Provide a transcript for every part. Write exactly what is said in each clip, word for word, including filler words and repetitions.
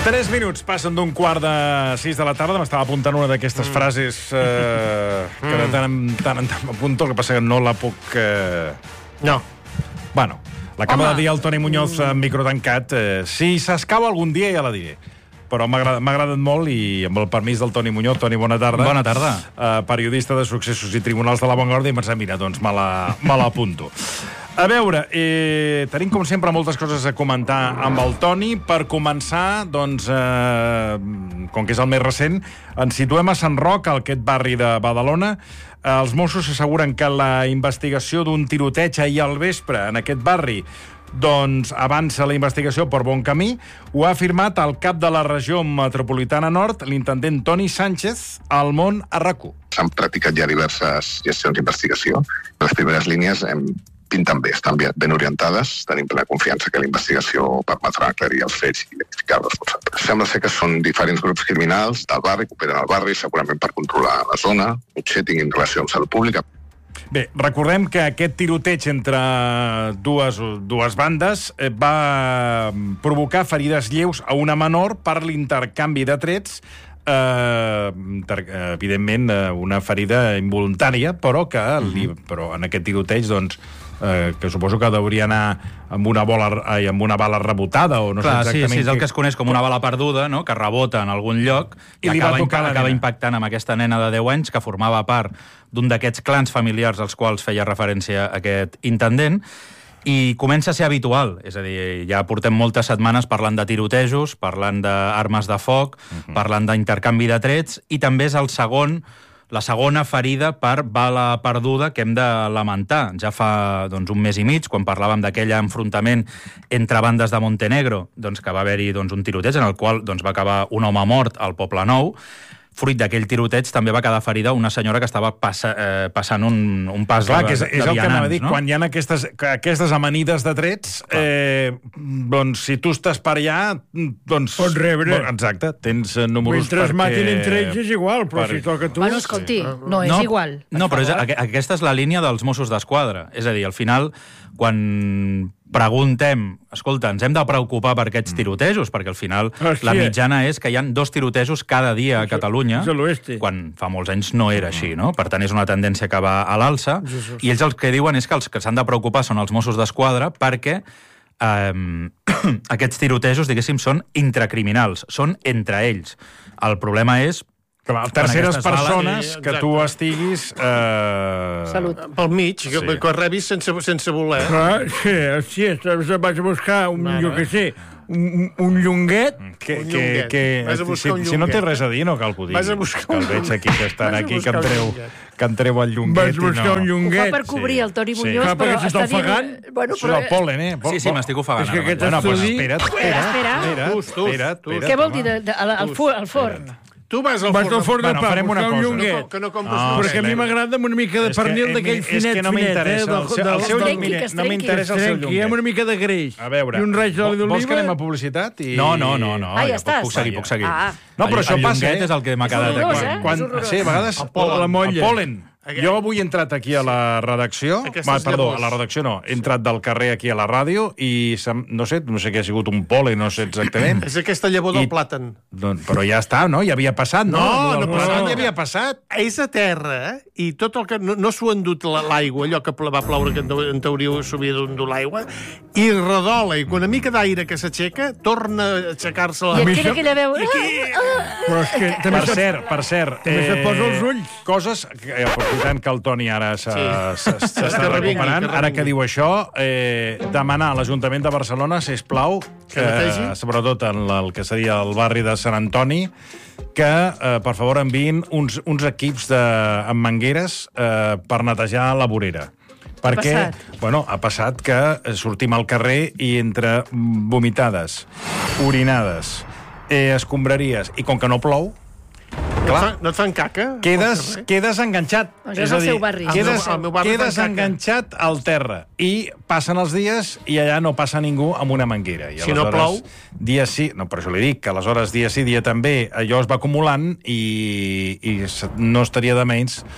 Tres minuts passen d'un quart de sis de la tarda. M'estava apuntant una d'aquestes mm. frases eh, que de tant en tant, en tant m'apunto, el que passa que no la puc... Eh... No. Bueno, l'acaba de dir el Toni Muñoz en micro tancat. Eh, si s'escau algun dia ja la diré. Però m'ha agradat, agradat molt i amb el permís del Toni Muñoz. Toni, bona tarda. Bona tarda. Eh, periodista de Successos i Tribunals de l'Avantguarda, i m'ha dit, mira, doncs me la, me l'apunto. A veure, eh, tenim com sempre moltes coses a comentar amb el Toni. Per començar, doncs, eh, com que és el més recent, ens situem a Sant Roc, a aquest barri de Badalona. Eh, els Mossos asseguren que la investigació d'un tiroteig ahir al vespre en aquest barri doncs avança la investigació per bon camí. Ho ha afirmat el cap de la regió metropolitana nord, l'intendent Toni Sánchez, al Món a RAC u. S'han practicat ja diverses gestions d'investigació. Les primeres línies hem pinten bé, estan ben orientades, tenim plena confiança que la investigació permetrà aclarir els fets i identificar els responsables. Sembla ser que són diferents grups criminals del barri, que operen al barri, segurament per controlar la zona, potser tinguin relació amb salut pública. Bé, recordem que aquest tiroteig entre dues, dues bandes va provocar ferides lleus a una menor per l'intercanvi de trets, eh, evidentment una ferida involuntària, però que mm-hmm. però en aquest tiroteig, doncs, eh, que suposo que hauria anar amb una, bola, ai, amb una bala rebotada, o no Clar, sé exactament... Sí, sí, és el que es coneix com una bala perduda, no?, que rebota en algun lloc i, i acaba, impa acaba impactant amb aquesta nena de deu anys que formava part d'un d'aquests clans familiars als quals feia referència aquest intendent, i comença a ser habitual. És a dir, ja portem moltes setmanes parlant de tirotejos, parlant d'armes de foc, uh-huh. parlant d'intercanvi de trets, i també és el segon, la segona ferida per bala perduda que hem de lamentar. Ja fa doncs, un mes i mig, quan parlàvem d'aquell enfrontament entre bandes de Montenegro, doncs, que va haver-hi doncs, un tiroteig en el qual doncs, va acabar un home mort al Poble Nou. Fruit d'aquell tiroteig també va quedar ferida una senyora que estava passa, eh, passant un, un pas Clar, de, que és, és de el que m'ha dit, no? Quan hi ha aquestes, aquestes amanides de trets, eh, doncs si tu estàs per allà, doncs... Pots rebre. Bon, exacte, tens números Mentre perquè... es matin entre ells és igual, però per... si toca tu... Bueno, escolti, no és no, igual. No, però és, aquesta és la línia dels Mossos d'Esquadra. És a dir, al final, quan preguntem, escolta, ens hem de preocupar per aquests tirotejos, perquè al final Hòstia. la mitjana és que hi ha dos tirotejos cada dia a Catalunya, és a l'oeste. quan fa molts anys no era així, no? Per tant, és una tendència que va a l'alça, i ells el que diuen és que els que s'han de preocupar són els Mossos d'Esquadra, perquè eh, aquests tirotejos, diguéssim, són intracriminals, són entre ells. El problema és Clar, terceres persones bales, que tu estiguis... Eh... Salut. Pel mig, que, Sí. que rebis sense, sense voler. Clar, sí, sí, vaig a buscar un, Mare. jo què sé, un, un llonguet. Que, Un que, llonguet. que, Vas a buscar si, un si no té llonguet. res a dir, no cal que ho digui. Vas a buscar que el un veig llonguet. aquí, que estan Vas a aquí, que buscar em un treu, llonguet. que em treu el llonguet. Vaig buscar i no. un Ho fa llonguet. per cobrir el Toni Sí. Muñoz, Clar, però perquè s'està està dient... ofegant. Bueno, Això és el però... pol·len, eh? Sí, sí, m'estic ofegant. És que ara aquest mateix. Bueno, doncs estudi- espera't, espera't, Espera, espera't, Tus, tus, espera't, tus. espera't, Què vol home. dir de, de, al, al, forn, al forn? Tu vas al Vas forn. al forn de Bueno, pa, farem una buscar un cosa. llonguet. Que no compres No, no, Perquè a mi Lem. m'agrada amb una mica de És que, pernil eh, d'aquell és finet, que no finet, eh? m'interessa del- el seu- del- el seu del- trenqui, que es no m'interessa el seu Trenqui, amb llonguet. una mica de greix. A veure, I un raig d'oli vols que anem d'oliva. a publicitat? I... No, no, no, no. Ah, ja puc- estàs. Puc seguir, puc seguir. Ah. No, però El- això el passa, llonguet eh? és el que m'ha És quedat horrorós, aquí. eh? Quan, És horrorós. sí, a vegades... El pol·len. La molla. El pol·len. Jo avui he entrat aquí a la redacció, Aquestes va, perdó, llavors. a la redacció no, he entrat del carrer aquí a la ràdio i sem- no sé, no sé què ha sigut un pol·len, no sé exactament. És aquesta llavor del I- plàtan. Doncs, però ja està, no? Ja havia passat, no? No, El no plàtan passa. ja havia passat. És a terra, eh? I tot el que... No, no s'ho ha endut la- l'aigua, allò que ple- va ploure, que en, teo- en teoria s'havia d'endur l'aigua, i redola, i quan una mica d'aire que s'aixeca, torna a aixecar-se la... I et queda aquella veu... Però és que també Per se- cert, per cert... També se't posa els ulls. Coses, que, eh, aprofitant que el Toni ara s'ha- Sí. s'està Que revingui, recuperant, que ara que revingui. diu això, eh, demanar a l'Ajuntament de Barcelona, sisplau, Que netegi? eh, sobretot en el que seria el barri de Sant Antoni, que, eh, per favor, enviïn uns, uns equips de, amb mangueres eh, per netejar la vorera. Perquè, passat? bueno, ha passat que sortim al carrer i entre vomitades, orinades, eh, escombraries, i com que no plou, No et fan- no et fan caca? quedes, quedes enganxat. Això és el seu barri. Quedes, Al meu barri quedes fan caca. enganxat al terra. I passen els dies i allà no passa ningú amb una manguera. I Si no plou? Dia sí, no, per això li dic que aleshores dia sí, dia també, allò es va acumulant i, i no estaria de menys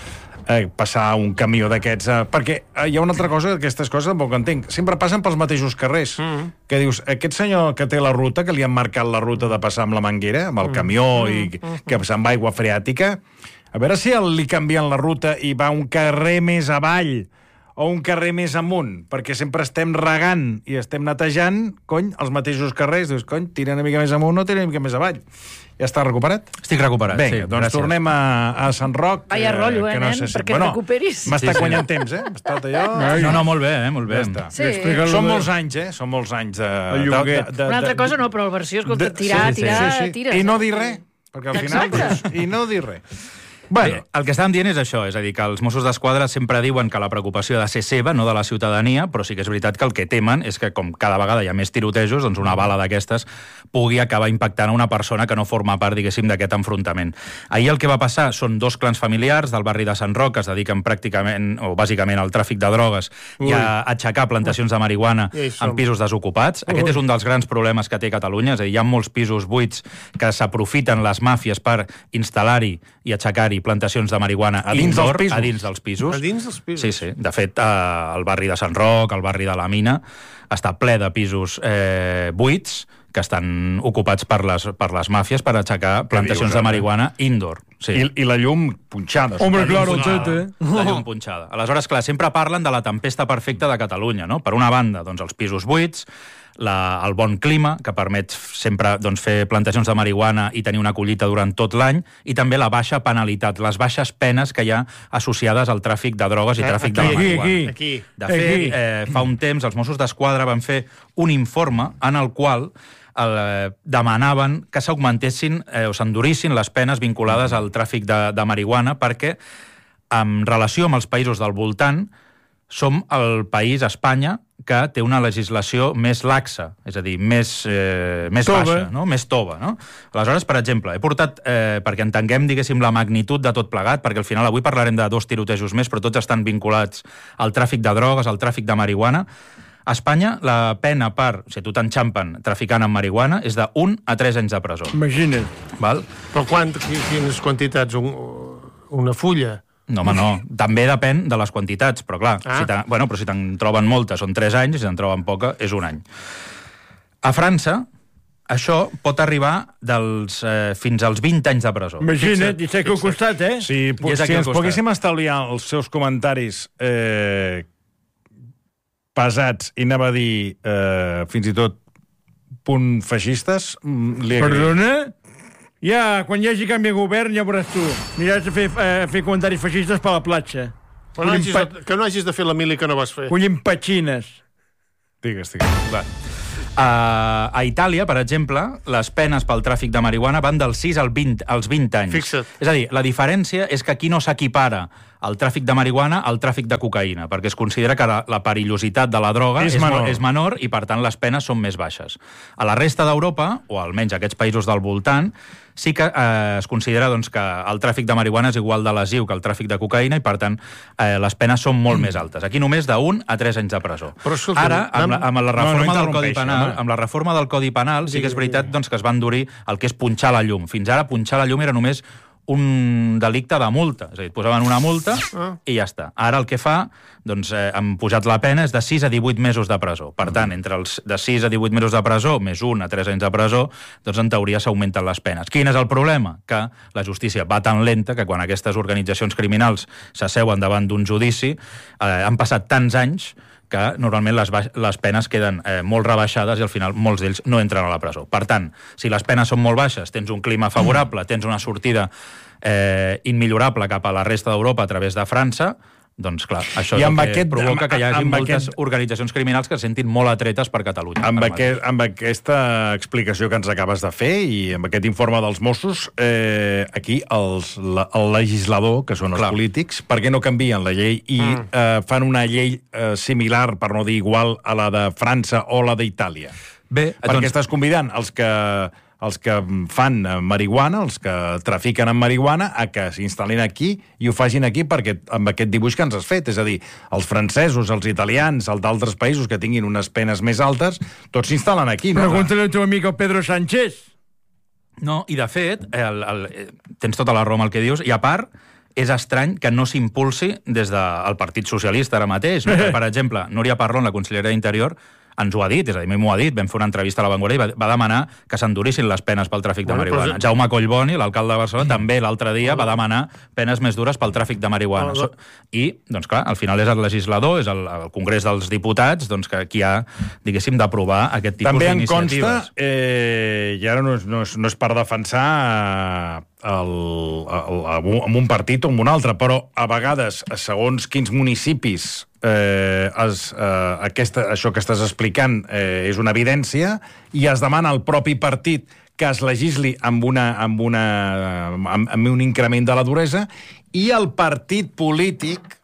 eh, passar un camió d'aquests... Eh, perquè eh, hi ha una altra cosa, aquestes coses tampoc entenc. Sempre passen pels mateixos carrers. Mm. Que dius, aquest senyor que té la ruta, que li han marcat la ruta de passar amb la manguera, amb el camió, mm. i mm. que se'n va aigua freàtica, a veure si el, li canvien la ruta i va un carrer més avall o un carrer més amunt, perquè sempre estem regant i estem netejant, cony, els mateixos carrers. Dius, cony, tira una mica més amunt o tira una mica més avall. Ja està recuperat? Estic recuperat, Vinga, sí. doncs gràcies. tornem a, a Sant Roc. Vaya rotllo, eh, que no nen, sé si... perquè bueno, recuperis. M'està Sí, sí. guanyant temps, eh? M'està allò... No, no, molt bé, eh? Molt bé. Ja està. Sí. Són molts anys, eh? Són molts anys de... El Llonguet. de, de, de Una altra de- cosa no, però la versió, escolta, de- tirar, sí, sí, tirar, sí, sí. tires. I no dir res, perquè al final... Exacte. Dius, I no dir res. Bueno, Bueno, el que estàvem dient és això, és a dir, que els Mossos d'Esquadra sempre diuen que la preocupació ha de ser seva, no de la ciutadania, però sí que és veritat que el que temen és que, com cada vegada hi ha més tirotejos, doncs una bala d'aquestes pugui acabar impactant a una persona que no forma part, diguéssim, d'aquest enfrontament. Ahir el que va passar són dos clans familiars del barri de Sant Roc que es dediquen pràcticament, o bàsicament, al tràfic de drogues Ui. i a aixecar plantacions de marihuana Ja hi som. en pisos desocupats. Ui. Aquest és un dels grans problemes que té Catalunya, és a dir, hi ha molts pisos buits que s'aprofiten les màfies per instal·lar-hi i aixecar-hi plantacions de marihuana A dins dels indoor, pisos. a dins dels pisos. A dins dels pisos. Sí, sí. De fet, eh, el barri de Sant Roc, el barri de la Mina, està ple de pisos eh, buits que estan ocupats per les, per les màfies per aixecar plantacions dius, de marihuana indoor. Sí. I, i la llum punxada. Hombre, La llum claro, punxada. tete. La llum punxada. Aleshores, clar, sempre parlen de la tempesta perfecta de Catalunya, no? Per una banda, doncs, els pisos buits, la, el bon clima, que permet sempre doncs, fer plantacions de marihuana i tenir una collita durant tot l'any, i també la baixa penalitat, les baixes penes que hi ha associades al tràfic de drogues i Eh, tràfic aquí, de la aquí, marihuana. Aquí. De fet, Aquí. eh, fa un temps els Mossos d'Esquadra van fer un informe en el qual eh, demanaven que s'augmentessin eh, o s'endurissin les penes vinculades al tràfic de, de marihuana perquè, en relació amb els països del voltant, som el país, Espanya, que té una legislació més laxa, és a dir, més, eh, més Tova. baixa, no? Més tova. No? Aleshores, per exemple, he portat, eh, perquè entenguem, diguéssim, la magnitud de tot plegat, perquè al final avui parlarem de dos tirotejos més, però tots estan vinculats al tràfic de drogues, al tràfic de marihuana. A Espanya, la pena per, si tu t'enxampen traficant amb marihuana, és de un a tres anys de presó. Imagina't. Val? Però quant, quines quantitats? Un, una fulla? No, home, no. També depèn de les quantitats, però clar, Ah. si te, bueno, però si te'n troben moltes són tres anys, i si te'n troben poca és un any. A França, això pot arribar dels, eh, fins als vint anys de presó. Imagina't, i sé que al costat, eh? Si, I és si aquí al ens costat. poguéssim estalviar els seus comentaris eh, pesats i anava a dir eh, fins i tot punt feixistes, mm, li agraïm. Perdona? Ja, quan hi hagi canvi de govern, ja veuràs tu. Aniràs a fer, a fer comentaris feixistes per la platja. Però no hagis de, que no hagis de fer la mili que no vas fer. Collint petxines. Digues, digues. Va. Uh, a Itàlia, per exemple, les penes pel tràfic de marihuana van dels sis al vint, als vint anys. Fixa't. És a dir, la diferència és que aquí no s'equipara el tràfic de marihuana al tràfic de cocaïna, perquè es considera que la, la perillositat de la droga És és, menor. és menor i, per tant, les penes són més baixes. A la resta d'Europa, o almenys aquests països del voltant, sí que eh, es considera doncs, que el tràfic de marihuana és igual de lesiu que el tràfic de cocaïna i, per tant, eh, les penes són molt mm. més altes. Aquí només d'un a tres anys de presó. Però, escolta, Ara, amb la, amb la reforma no, no del Codi interrompeixi, Penal, home. amb la reforma del Codi Penal sí que és veritat doncs, que es va endurir el que és punxar la llum. Fins ara, punxar la llum era només un delicte de multa. És a dir, et posaven una multa Ah. i ja està. Ara el que fa, doncs, eh, han posat la pena és de sis a divuit mesos de presó. Per tant, entre els de sis a divuit mesos de presó, més un a tres anys de presó, doncs en teoria s'augmenten les penes. Quin és el problema? Que la justícia va tan lenta que quan aquestes organitzacions criminals s'asseuen davant d'un judici, eh, han passat tants anys que normalment les, baix- les penes queden eh, molt rebaixades i al final molts d'ells no entren a la presó. Per tant, si les penes són molt baixes, tens un clima favorable, tens una sortida eh, immillorable cap a la resta d'Europa a través de França, doncs clar, això I és el amb que aquest- provoca amb- que hi hagi amb moltes aquest- organitzacions criminals que es sentin molt atretes per Catalunya. Amb, ara aquest, mateix. amb aquesta explicació que ens acabes de fer i amb aquest informe dels Mossos, eh, aquí els, la, el legislador, que són els Clar. polítics, per què no canvien la llei i mm. eh, fan una llei eh, similar, per no dir igual, a la de França o la d'Itàlia? Bé, Perquè doncs, estàs convidant els que els que fan eh, marihuana, els que trafiquen amb marihuana, a que s'instal·lin aquí i ho facin aquí perquè amb aquest dibuix que ens has fet. És a dir, els francesos, els italians, els d'altres països que tinguin unes penes més altes, tots s'instal·len aquí. No? Pregúntale al teu amic, el Pedro Sánchez. no, i de fet, el, el, eh, tens tota la raó amb el que dius, i a part, és estrany que no s'impulsi des del Partit Socialista ara mateix. No? Per exemple, Núria Parlon, la consellera d'Interior, ens ho ha dit, és a dir, m'ho ha dit, vam fer una entrevista a La Vanguardia i va, va demanar que s'endurissin les penes pel tràfic de Bueno, marihuana. però- Jaume Collboni, l'alcalde de Barcelona, també l'altre dia va demanar penes més dures pel tràfic de marihuana. Ah, I, doncs clar, al final és el legislador, és el, el Congrés dels Diputats, doncs que qui ha, diguéssim, d'aprovar aquest tipus També em d'iniciatives. consta, eh, i ara no és, no és, no és per defensar eh, el, el, el, amb un partit o amb un altre, però a vegades, segons quins municipis eh, es, eh, aquesta, això que estàs explicant eh, és una evidència, i es demana al propi partit que es legisli amb, una, amb, una, amb, amb un increment de la duresa, i el partit polític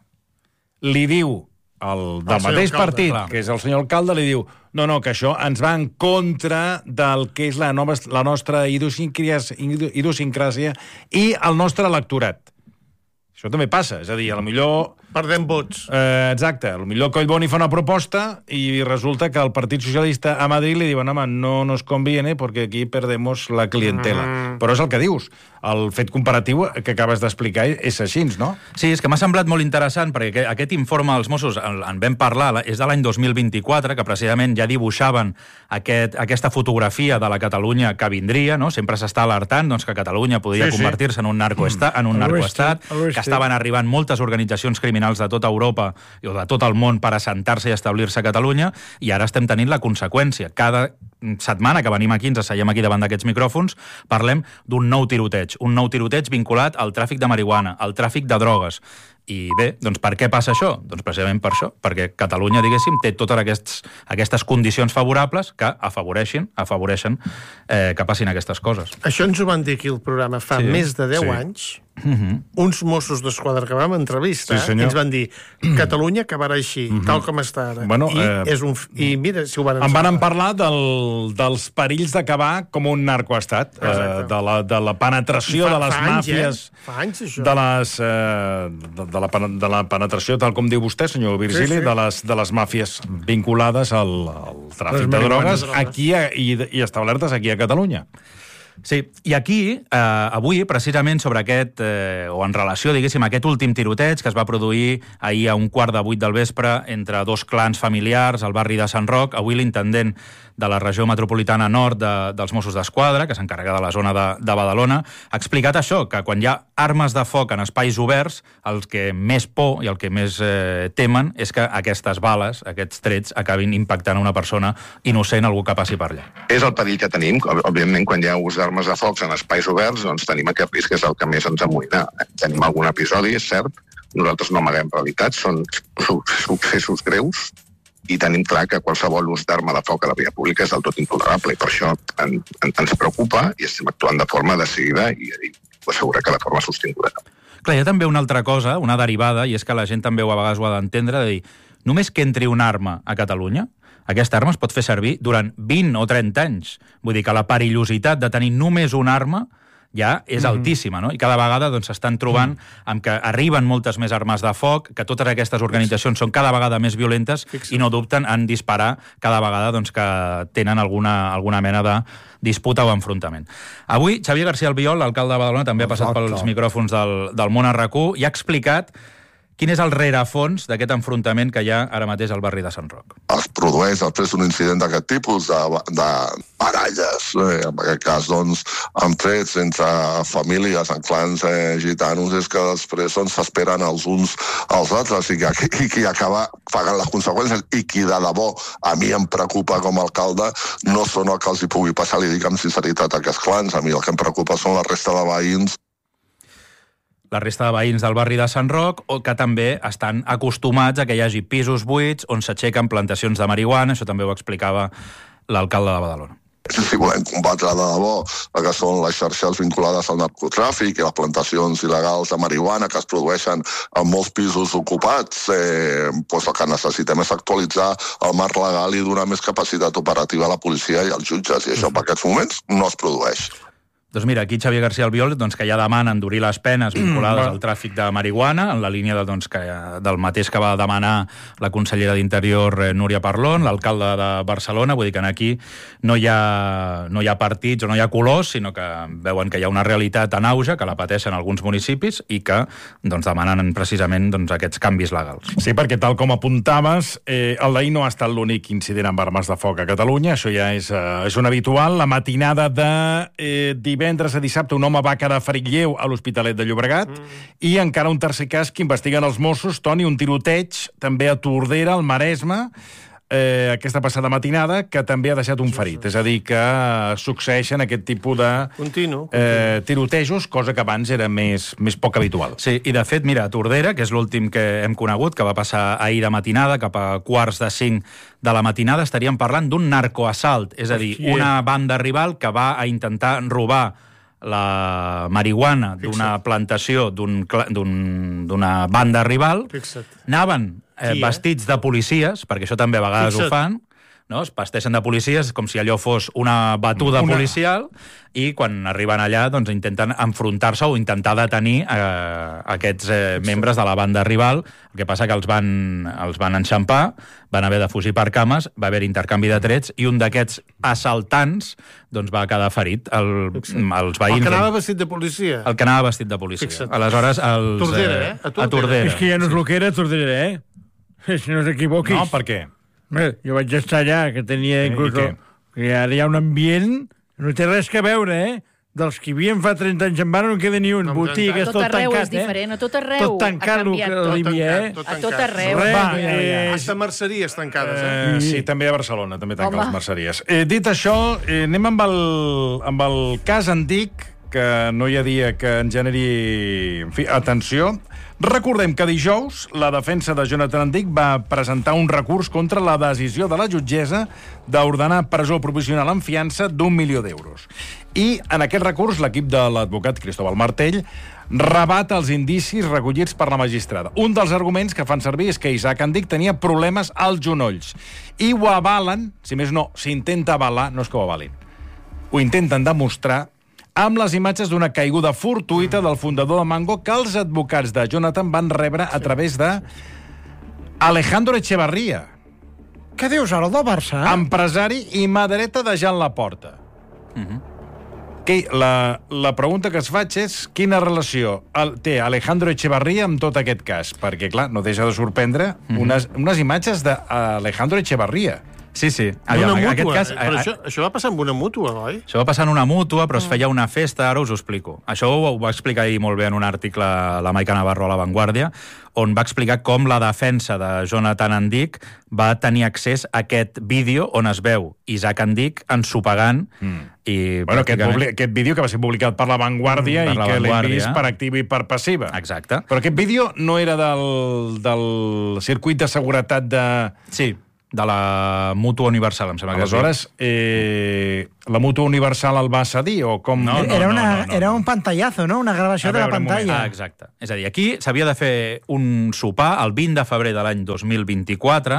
li diu el, del El senyor mateix alcalde, partit, clar. que és el senyor alcalde, li diu no, no, que això ens va en contra del que és la, nova, la nostra idiosincràsia, idiosincràsia i el nostre electorat. Això també passa, és a dir, a lo millor... Perdem vots. Eh, exacte, a lo millor Collboni fa una proposta i resulta que el Partit Socialista a Madrid li diuen, home, no nos conviene porque aquí perdemos la clientela. Mm. Però és el que dius, el fet comparatiu que acabes d'explicar és així, no? Sí, és que m'ha semblat molt interessant, perquè aquest informe dels Mossos, en vam parlar, és de l'any dos mil vint-i-quatre, que precisament ja dibuixaven aquest, aquesta fotografia de la Catalunya que vindria, no? Sempre s'està alertant doncs, que Catalunya podria Sí, sí. convertir-se en un narcoestat, en un A l'oest, narcoestat, a l'oest, que estaven arribant moltes organitzacions criminals de tota Europa o de tot el món per assentar-se i establir-se a Catalunya, i ara estem tenint la conseqüència. Cada setmana que venim aquí, ens asseiem aquí davant d'aquests micròfons, parlem d'un nou tiroteig, un nou tiroteig vinculat al tràfic de marihuana, al tràfic de drogues. I bé, doncs per què passa això? Doncs precisament per això, perquè Catalunya, diguéssim, té totes aquests, aquestes condicions favorables que afavoreixin, afavoreixen eh, que passin aquestes coses. Això ens ho van dir aquí al programa fa Sí, més de deu sí. anys. Uns Mossos d'Esquadra que vam entrevistar Sí, senyor. ens van dir Catalunya acabarà així, tal com està ara. Bueno, I, eh, és un, f- I mira, si ho van Em van encertar. parlar del, dels perills d'acabar com un narcoestat, eh, Exacte. de, la, de la penetració Fa- de les fa anys, màfies, eh? Fa anys, això. de, les, eh, de, de, la, pen- de la penetració, tal com diu vostè, senyor Virgili, Sí, sí. de, les, de les màfies vinculades al, al tràfic Les de marihuanes. drogues aquí a, i, i establertes aquí a Catalunya. Sí, i aquí, eh, avui, precisament sobre aquest, eh, o en relació, diguéssim, a aquest últim tiroteig que es va produir ahir a un quart de vuit del vespre entre dos clans familiars al barri de Sant Roc, avui l'intendent de la regió metropolitana nord de, dels Mossos d'Esquadra, que s'encarrega de la zona de, de Badalona, ha explicat això, que quan hi ha armes de foc en espais oberts, el que més por i el que més eh, temen és que aquestes bales, aquests trets, acabin impactant una persona innocent, algú que passi per allà. És el perill que tenim. Òbviament, quan hi ha ús d'armes de foc en espais oberts, doncs tenim aquest risc, que és el que més ens amoïna. Tenim algun episodi, és cert, nosaltres no amaguem realitats, són su- successos greus, i tenim clar que qualsevol ús d'arma de foc a la via pública és del tot intolerable, i per això en, en, ens preocupa i estem actuant de forma decidida i, i assegurar que de forma sostinguda. Clar, hi ha també una altra cosa, una derivada, i és que la gent també ho a vegades ho ha d'entendre, de dir, només que entri una arma a Catalunya, aquesta arma es pot fer servir durant vint o trenta anys. Vull dir que la perillositat de tenir només una arma ja és altíssima, no? I cada vegada doncs, s'estan trobant amb que arriben moltes més armes de foc, que totes aquestes organitzacions són cada vegada més violentes i no dubten en disparar cada vegada doncs, que tenen alguna, alguna mena de disputa o enfrontament. Avui, Xavier García Albiol, l'alcalde de Badalona, també ha passat pels micròfons del, del Món a RAC1 i ha explicat quin és el rerefons d'aquest enfrontament que hi ha ara mateix al barri de Sant Roc. Es produeix després d'un incident d'aquest tipus de, de baralles, eh, en aquest cas, doncs, amb trets entre famílies en clans eh, gitanos, és que després doncs, s'esperen els uns als altres i, que, i qui acaba pagant les conseqüències i qui de debò a mi em preocupa com a alcalde no són el que els hi pugui passar, li dic amb sinceritat a aquests clans, a mi el que em preocupa són la resta de veïns. La resta de veïns del barri de Sant Roc, o que també estan acostumats a que hi hagi pisos buits on s'aixequen plantacions de marihuana, això també ho explicava l'alcalde de Badalona. Si volem combatre de debò el que són les xarxes vinculades al narcotràfic i les plantacions il·legals de marihuana que es produeixen en molts pisos ocupats, eh, doncs el que necessitem és actualitzar el marc legal i donar més capacitat operativa a la policia i als jutges, i això en aquests moments no es produeix. Doncs mira, aquí Xavier García Albiol, doncs, que ja demana endurir les penes vinculades mm, al tràfic de marihuana, en la línia de, doncs, que, del mateix que va demanar la consellera d'Interior eh, Núria Parlon, l'alcalde de Barcelona. Vull dir que aquí no hi, ha, no hi ha partits o no hi ha colors, sinó que veuen que hi ha una realitat en auge, que la pateixen alguns municipis i que doncs, demanen precisament doncs, aquests canvis legals. Sí, perquè tal com apuntaves, eh, el d'ahir no ha estat l'únic incident amb armes de foc a Catalunya, això ja és, eh, és un habitual. La matinada de eh, divendres a dissabte un home va quedar ferit lleu a l'Hospitalet de Llobregat mm. i encara un tercer cas que investiguen els Mossos, Toni, un tiroteig també a Tordera, al Maresme, eh, aquesta passada matinada, que també ha deixat un ferit. És a dir, que succeeixen aquest tipus de continu, continu. Eh, tirotejos, cosa que abans era més, més poc habitual. Sí, i de fet, mira, a Tordera, que és l'últim que hem conegut, que va passar ahir de matinada, cap a quarts de cinc de la matinada, estaríem parlant d'un narcoassalt, és a dir, Hòstia. una banda rival que va a intentar robar la marihuana d'una plantació d'una un, banda rival. Fixa't. Anaven eh, Qui, eh? vestits de policies, perquè això també a vegades Fixa't. ho fan, no? Es vesteixen de policies com si allò fos una batuda una... policial, i quan arriben allà doncs, intenten enfrontar-se o intentar detenir eh, aquests eh, membres de la banda rival. El que passa que els van, els van enxampar, van haver de fugir per cames, va haver intercanvi de trets, i un d'aquests assaltants doncs, va quedar ferit. El, els veïns... El que anava vestit de policia. El que anava vestit de policia. Fixa't. Aleshores, els... Tordera, eh? A Tordera. A Tordera. És que ja no és el que era Tordera, eh? Si no s'equivoquis. No, per què? Bé, jo vaig estar allà, que tenia Eh, inclús... i què? Que ara hi ha un ambient... No té res que veure, eh? Dels que hi havien fa trenta anys en ara no en queda ni un. No, Botigues, tot tot arreu tancat, és diferent, a tot arreu Tot tancat, ha canviat el tot. Líbia, eh? Tot A tot tancat. arreu. Res, Va, ja, ja. eh, Hasta merceries tancades, eh? Eh, sí, també a Barcelona, també tanquen Home. les merceries. Eh, dit això, eh, anem amb el, amb el cas antic, que no hi ha dia que en generi en fi, atenció. Recordem que dijous la defensa de Jonathan Andic va presentar un recurs contra la decisió de la jutgessa d'ordenar presó provisional en fiança d'un milió d'euros. I en aquest recurs l'equip de l'advocat Cristóbal Martell rebata els indicis recollits per la magistrada. Un dels arguments que fan servir és que Isaac Andic tenia problemes als genolls. I ho avalen, si més no, s'intenta avalar, no és que ho avalin, ho intenten demostrar amb les imatges d'una caiguda fortuïta del fundador de Mango que els advocats de Jonathan van rebre a través de Alejandro Echevarría, Què dius ara, el del Barça? empresari i mà dreta de Jean Laporta. Que la, la pregunta que es faig és quina relació el, té Alejandro Echevarría amb tot aquest cas? Perquè, clar, no deixa de sorprendre unes, unes imatges d'Alejandro Echevarría. Sí, sí. Una Aviam, en mútua. aquest cas, eh? Però això, això va passar amb una mútua, oi? Això va passar en una mútua, però es feia una festa, ara us ho explico. Això ho, ho va explicar ahir molt bé en un article la Maica Navarro a La Vanguardia, on va explicar com la defensa de Jonathan Andic va tenir accés a aquest vídeo on es veu Isaac Andic ensopegant mm. i... Bueno, aquest, pràcticament... publi aquest vídeo que va ser publicat per La Vanguardia Mm, per i La que l'hem Vanguardia. vist per activa i per passiva. Exacte. Però aquest vídeo no era del, del circuit de seguretat de... Sí, de la Mútua Universal, em sembla que Aleshores, eh, la Mútua Universal el va cedir o com... No, no, era, una, no, no, no. era un pantallazo, no? Una gravació A de la veure, un moment. pantalla. Ah, exacte. És a dir, aquí s'havia de fer un sopar el vint de febrer de l'any dos mil vint-i-quatre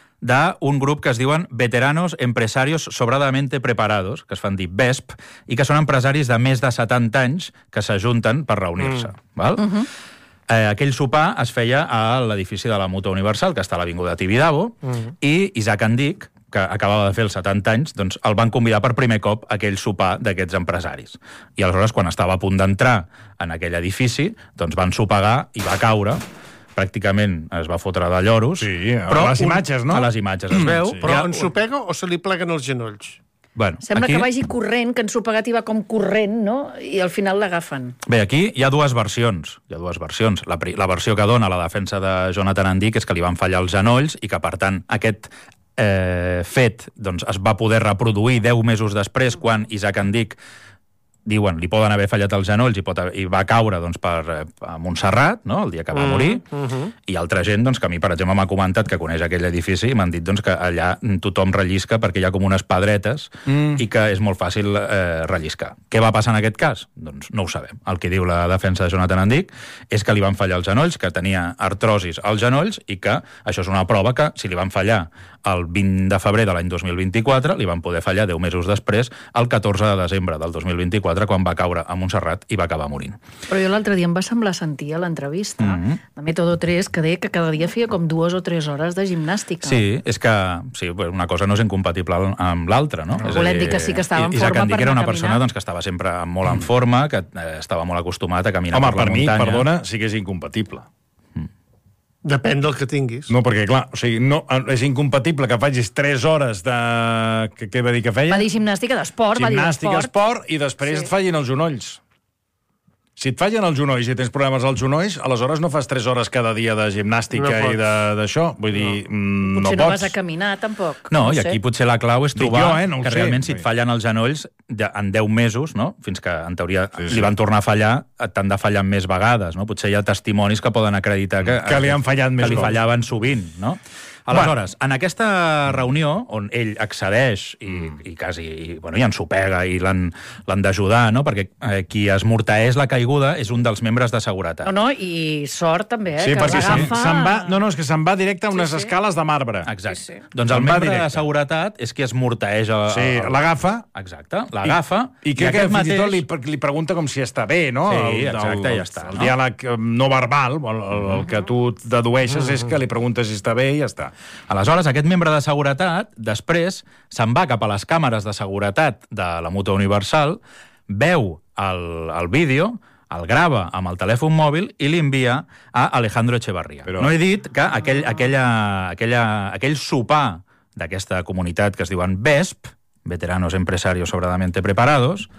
d'un grup que es diuen Veteranos Empresarios Sobradamente Preparados, que es fan dir V E S P, i que són empresaris de més de setanta anys que s'ajunten per reunir-se. Mm. Val? Uh-huh. Eh, aquell sopar es feia a l'edifici de la Mútua Universal, que està a l'Avinguda Tibidabo, mm. i Isaac Andic, que acabava de fer els setanta anys, doncs el van convidar per primer cop a aquell sopar d'aquests empresaris. I aleshores, quan estava a punt d'entrar en aquell edifici, doncs van sopegar i va caure. Pràcticament es va fotre de lloros. Sí, a les imatges, no? A les imatges es veu. Sí. Però Ja- ensopega o se li pleguen els genolls? Bueno, Sembla aquí... que vagi corrent, que ensopegat i va com corrent, no? I al final l'agafen. Bé, aquí hi ha dues versions. Hi ha dues versions. La, pri- la versió que dona la defensa de Jonathan Andic és que li van fallar els genolls i que, per tant, aquest eh, fet doncs, es va poder reproduir deu mesos després, quan Isaac Andic, diuen, li poden haver fallat els genolls i, pot haver, i va caure doncs, per, eh, a Montserrat, no?, el dia que va morir, Uh -huh. i altra gent doncs, que a mi, per exemple, m'ha comentat que coneix aquell edifici i m'han dit doncs, que allà tothom rellisca perquè hi ha com unes pedretes mm. i que és molt fàcil eh, relliscar. Què va passar en aquest cas? Doncs no ho sabem. El que diu la defensa de Jonathan Andic és que li van fallar els genolls, que tenia artrosis als genolls i que això és una prova que si li van fallar el vint de febrer de l'any dos mil vint-i-quatre, li van poder fallar deu mesos després, el catorze de desembre del dos mil vint-i-quatre, quan va caure a Montserrat i va acabar morint. Però jo l'altre dia em va semblar sentir a l'entrevista mm-hmm. de Método tres que deia que cada dia feia com dues o tres hores de gimnàstica. Sí, és que sí, una cosa no és incompatible amb l'altra, no? no. Volem dir que sí que estava en forma Isaac Andic per era una caminar. persona doncs, que estava sempre molt en forma, que eh, estava molt acostumat a caminar Home, per la per mi, muntanya. perdona, sí que és incompatible. Depèn del que tinguis. No, perquè, clar, o sigui, no, és incompatible que facis tres hores de... Què, què va dir que feia? Va dir gimnàstica d'esport, va dir Gimnàstica, d'esport. esport, i després Sí. et fallin els genolls. Si et fallen els genolls i tens problemes als genolls, aleshores no fas tres hores cada dia de gimnàstica No i de- d'això. Vull dir, no, mm, no Potser no, pots. vas a caminar, tampoc. No, no i sé. aquí potser la clau és Dic trobar jo, eh? No ho que sé. realment si et fallen els genolls ja en deu mesos, no? Fins que en teoria Sí, sí. li van tornar a fallar, t'han de fallar més vegades, no? Potser hi ha testimonis que poden acreditar que, Que li han fallat més que li cops. fallaven sovint, no? Aleshores, en aquesta reunió, on ell accedeix i, mm. i quasi i, bueno, i ensopega i l'han l'han d'ajudar, no? Perquè eh, qui esmorteeix la caiguda és un dels membres de seguretat. No, no, i sort també, eh? Sí, que perquè se'n l'agafa... se'n va... No, no, és que se'n va directe a unes Sí, sí. escales de marbre. Exacte. Sí, sí. Doncs Se'n el va membre directe. de seguretat és qui esmorteeix... El, Sí, el- l'agafa. Exacte, l'agafa. I, i crec que aquest fins i tot li, mateix- li pregunta com si està bé, no? Sí, El- exacte, el, ja està, El, no? diàleg eh, no verbal, el, el, el que tu dedueixes és que li preguntes si està bé i ja està. Aleshores, aquest membre de seguretat, després, se'n va cap a les càmeres de seguretat de la Mútua Universal, veu el, el vídeo, el grava amb el telèfon mòbil i l'envia a Alejandro Echevarría. Però- Però... No he dit que aquell, aquella, aquella, aquell sopar d'aquesta comunitat que es diuen V E S P, Veteranos Empresarios Sobradamente Preparados,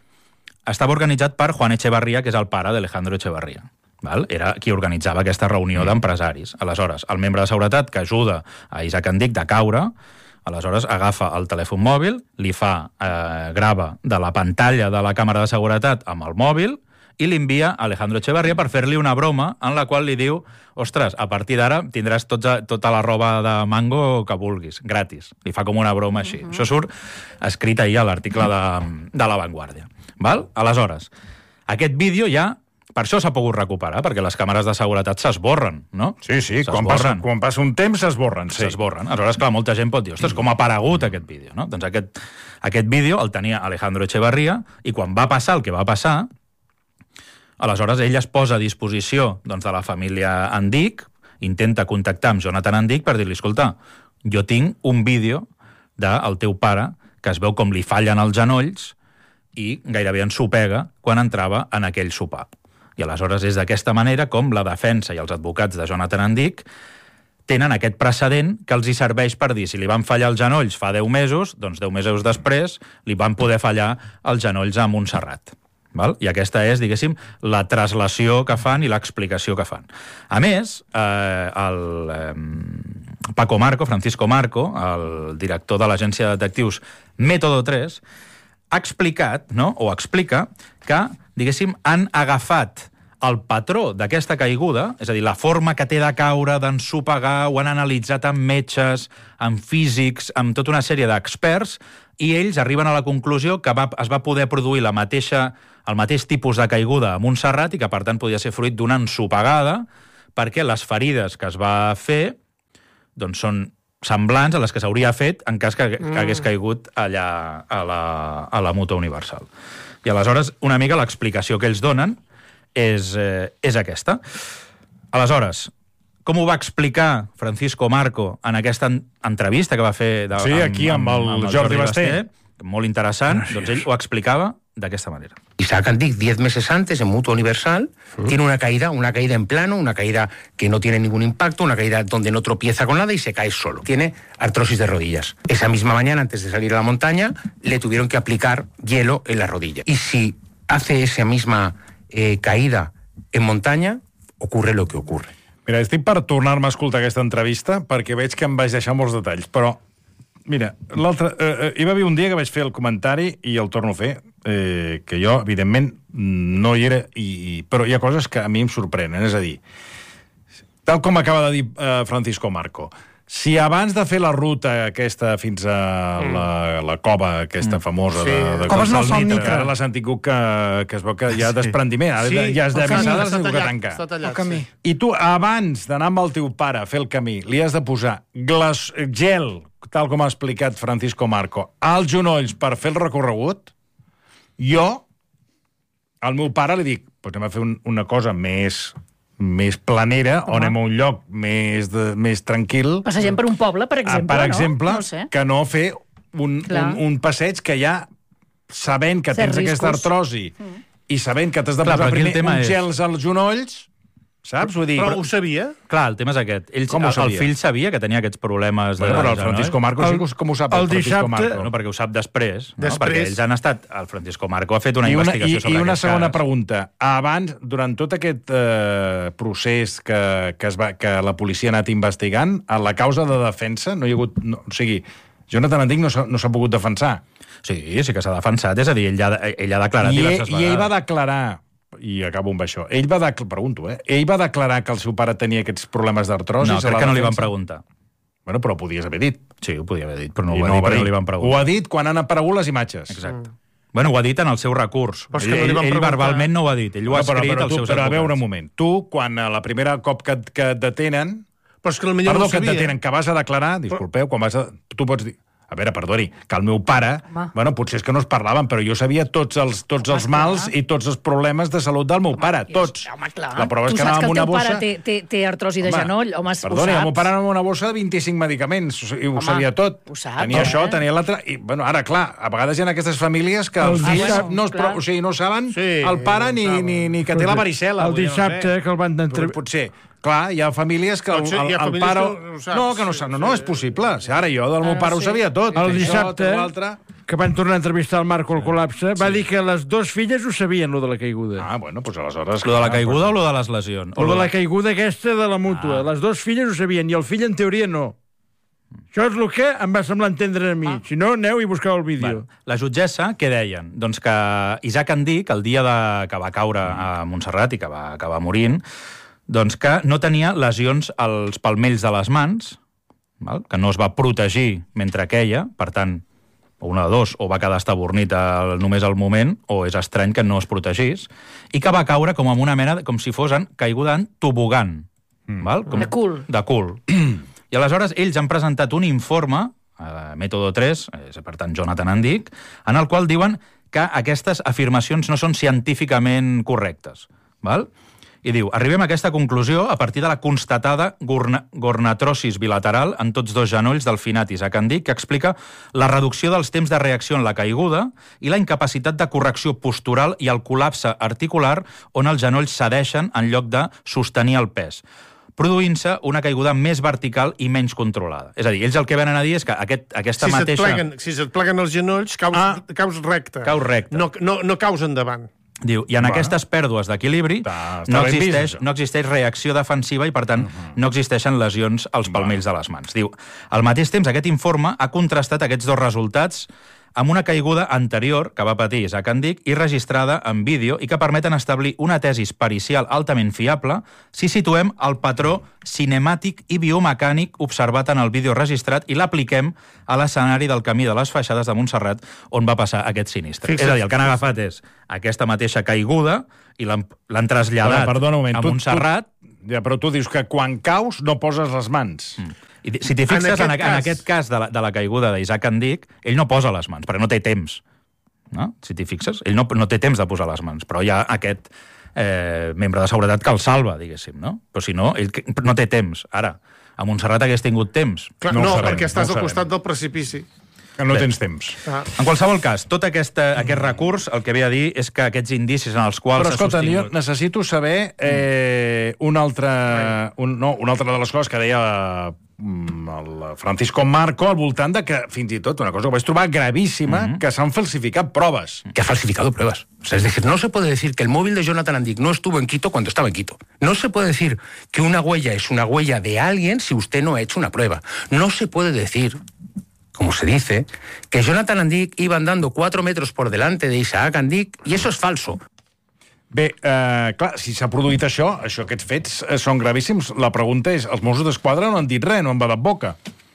estava organitzat per Juan Echevarría, que és el pare d'Alejandro Echevarría. Val? Era qui organitzava aquesta reunió d'empresaris. Aleshores, el membre de seguretat que ajuda a Isaac Andic de caure, aleshores agafa el telèfon mòbil, li fa, eh, grava de la pantalla de la càmera de seguretat amb el mòbil i l'envia a Alejandro Echevarría per fer-li una broma en la qual li diu ostres, a partir d'ara tindràs tots, tota la roba de mango que vulguis, gratis. Li fa com una broma així. Uh-huh. Això surt escrit ahir a l'article de, de La Vanguardia. Val? Aleshores, aquest vídeo ja per això s'ha pogut recuperar, perquè les càmeres de seguretat s'esborren, no? Sí, sí, quan passa, quan passa un temps s'esborren. Sí. S'esborren. Aleshores, clar, molta gent pot dir, ostres, com ha aparegut aquest vídeo, no? Doncs aquest, aquest vídeo el tenia Alejandro Echevarría i quan va passar el que va passar, aleshores ell es posa a disposició doncs, de la família Andic, intenta contactar amb Jonathan Andic per dir-li, escolta, jo tinc un vídeo del teu pare que es veu com li fallen els genolls i gairebé ensopega quan entrava en aquell sopar. I aleshores és d'aquesta manera com la defensa i els advocats de Jonathan Andic tenen aquest precedent que els hi serveix per dir si li van fallar els genolls fa deu mesos, doncs deu mesos després li van poder fallar els genolls a Montserrat. Val? I aquesta és, diguéssim, la traslació que fan i l'explicació que fan. A més, eh, el eh, Paco Marco, Francisco Marco, el director de l'agència de detectius Método tres, ha explicat, no?, o explica que, diguéssim, han agafat el patró d'aquesta caiguda, és a dir, la forma que té de caure, d'ensopegar, ho han analitzat amb metges, amb físics, amb tota una sèrie d'experts, i ells arriben a la conclusió que va, es va poder produir la mateixa, el mateix tipus de caiguda a Montserrat i que, per tant, podia ser fruit d'una ensopegada, perquè les ferides que es va fer doncs són semblants a les que s'hauria fet en cas que, que hagués caigut allà a la, a la Mútua Universal. I aleshores, una mica l'explicació que ells donen és, eh, és aquesta. Aleshores, com ho va explicar Francisco Marco en aquesta entrevista que va fer de, sí, aquí amb, amb, amb el Jordi Basté, molt interessant, doncs ell ho explicava d'aquesta manera. Isaac Andic, diez meses antes, en Mutua Universal, uh-huh. tiene una caída, una caída en plano, una caída que no tiene ningún impacto, una caída donde no tropieza con nada y se cae solo. Tiene artrosis de rodillas. Esa misma mañana, antes de salir a la montaña, le tuvieron que aplicar hielo en la rodilla. Y si hace esa misma eh, caída en montaña, ocurre lo que ocurre. Mira, estic per tornar-me a escoltar aquesta entrevista perquè veig que em vaig deixar molts detalls, però mira, l'altre... Eh, hi va haver un dia que vaig fer el comentari i el torno a fer, eh, que jo, evidentment, no hi era, i, però hi ha coses que a mi em sorprenen. És a dir, tal com acaba de dir eh, Francisco Marco, Si abans de fer la ruta aquesta fins a la, la cova aquesta mm. famosa sí. de, de Coves no sol Nitra, ara l'has tingut que, que es veu que hi ha desprendiment, ara sí. ja has d'avisar, has de tancar. Tallat, camí. Sí. I tu, abans d'anar amb el teu pare a fer el camí, li has de posar glas, gel, tal com ha explicat Francisco Marco, als genolls per fer el recorregut, jo, al meu pare li dic, pues anem a fer un, una cosa més... més planera, uh-huh. on anem a un lloc més, de, més tranquil. Passegem per un poble, per exemple, per exemple, no? No sé. Que no fer un, un, un passeig que ja, sabent que Cert tens riscos. aquesta artrosi mm. i sabent que t'has de Clar, posar primer uns és... gels als genolls, saps? Vull dir, però ho sabia? Clar, el tema és aquest. Ell, Com ho sabia? El fill sabia que tenia aquests problemes... Bueno, de, però el Francisco Marco el, sí com ho sap, el, el Francisco dissabte, Marco. Bueno, perquè ho sap després, no? Després. Perquè ells han estat... El Francisco Marco ha fet una I una, investigació i, sobre I una aquest segona cas. pregunta. Abans, durant tot aquest eh, procés que, que, es va, que la policia ha anat investigant, a la causa de defensa no hi ha hagut... No, o sigui, Jonathan Andic no s'ha no s'ha pogut defensar. Sí, sí que s'ha defensat. És a dir, ell ha, ell ha declarat I, diverses vegades. I ell va declarar... I acabo amb això. Ell va declarar, pregunto, eh? Ell va declarar que el seu pare tenia aquests problemes d'artrosi? No, crec que no li van preguntar. Bueno, però ho podies haver dit. Sí, ho podia haver dit, però no I ho va no dir, va perquè dir. no li van preguntar. Ho ha dit quan han aparegut les imatges. Exacte. Mm. Bueno, ho ha dit en el seu recurs. Però és que Ell, no li van ell preguntar. verbalment no ho ha dit, ell ho ha No, però, escrit però, als tu, seus però a advocats. veure un moment. Tu, quan a la primera cop que, et- que et detenen... Però és que potser Perdó, no ho que et sabia. detenen, que vas a declarar, disculpeu, quan vas a... Tu pots dir... A veure, perdoni, que el meu pare... Home. Bueno, potser és que no es parlaven, però jo sabia tots els, tots Home, els mals clar. i tots els problemes de salut del meu pare, I tots. és- Home, clar. La prova és tu que saps anava que amb el una teu bossa... pare té, té, té artrosi de genoll, home, Perdoni, ho el saps. meu pare anava amb una bossa de vint-i-cinc medicaments, i ho Home, sabia tot. ho saps, tenia eh? això, tenia l'altre... I, bueno, ara, clar, a vegades hi ha aquestes famílies que el El fill dissabte- no, es, clar. o sigui, no saben Sí, el pare ni, saben. ni, ni que té la varicel·la. El vull dir, dissabte no sé. que el van d'entrevistar... Potser, clar, hi ha famílies que el, Potser el, hi ha el famílies pare... que ho saps, No, que no sí, sap, no, no, sí. és possible. Si ara jo del meu Ah, pare ho sí. sabia tot. El Té dissabte, això, té l'altre. que van tornar a entrevistar el Marco al col·lapse, va dir que les dues filles ho sabien, lo de la caiguda. Ah, bueno, doncs aleshores... Lo de la clar, caiguda doncs- o lo de les lesions? O de la caiguda aquesta de la mútua. Les dues filles ho sabien, i el fill, en teoria, no. Això és el que em va semblar entendre a mi. Si no, aneu i busqueu el vídeo. Bueno, la jutgessa, què deien? Doncs que Isaac Andic, el dia de, que va caure a Montserrat i que va acabar morint, doncs que no tenia lesions als palmells de les mans, val? Que no es va protegir mentre queia, per tant, o una de dos, o va quedar estabornit al, només al moment, o és estrany que no es protegís, i que va caure com amb una mena, de, com si fos en caiguda en tobogan. Mm. Val? Com, De cul. De cul. I aleshores ells han presentat un informe, eh, Mètode tres, és, per tant Jonathan Andic, en el qual diuen que aquestes afirmacions no són científicament correctes. Val? I diu, arribem a aquesta conclusió a partir de la constatada gorna, gornatrosis bilateral en tots dos genolls del finat Isaac Andic, que explica la reducció dels temps de reacció en la caiguda i la incapacitat de correcció postural i el col·lapse articular on els genolls cedeixen en lloc de sostenir el pes, produint-se una caiguda més vertical i menys controlada. És a dir, ells el que venen a dir és que aquest, aquesta Si mateixa... se't pleguen, si se't pleguen els genolls, caus, Ah. caus recte. Caus recte. No, no, no caus endavant. Diu, i en Bueno. aquestes pèrdues d'equilibri Està- està no, ben vist, existeix, això. no existeix reacció defensiva i, per tant, uh-huh. no existeixen lesions als palmells de les mans. Diu, al mateix temps, aquest informe ha contrastat aquests dos resultats amb una caiguda anterior que va patir Isaac Andic i registrada en vídeo i que permeten establir una tesi pericial altament fiable si situem el patró cinemàtic i biomecànic observat en el vídeo registrat i l'apliquem a l'escenari del camí de les Faixades de Montserrat on va passar aquest sinistre. Fixa't. És a dir, el que han agafat és aquesta mateixa caiguda i l'han l'han traslladat Perdona, perdona un moment. a Tu- Montserrat. Tu, ja, però tu dius que quan caus no poses les mans. Mm. I si t'hi fixes, En en, aquest en, en cas- aquest cas de la, de la caiguda d'Isaac Andic, ell no posa les mans, perquè no té temps. No? Si t'hi fixes, ell no, no té temps de posar les mans, però hi ha aquest eh, membre de seguretat que el salva, diguéssim, no? Però si no, ell que- no té temps. Ara, a Montserrat hagués tingut temps. Clar, No no, ho sabem, perquè estàs no ho al sabem. costat del precipici. Que no Bé. tens temps. Ah. En qualsevol cas, tot aquesta, aquest recurs el que ve a dir és que aquests indicis en els quals Però s'ha escolta, jo sostingut... necessito saber eh, una, altra, un, no, una altra de les coses que deia mm, el Francisco Marco al voltant de que, fins i tot, una cosa que vaig trobar gravíssima, mm -hmm. que s'han falsificat proves. Que ha falsificado pruebas. O sea, es decir, no se puede decir que el móvil de Jonathan Andic no estuvo en Quito cuando estaba en Quito. No se puede decir que una huella es una huella de alguien si usted no ha hecho una prueba. No se puede decir, como se dice, que Jonathan Andic iba andando cuatro metros por delante de Isaac Andic, y eso es falso. Bé, eh, clar, si s'ha produït això, això aquests fets eh, són gravíssims. La pregunta és, els Mossos d'Esquadra no han dit res, no han badat boca.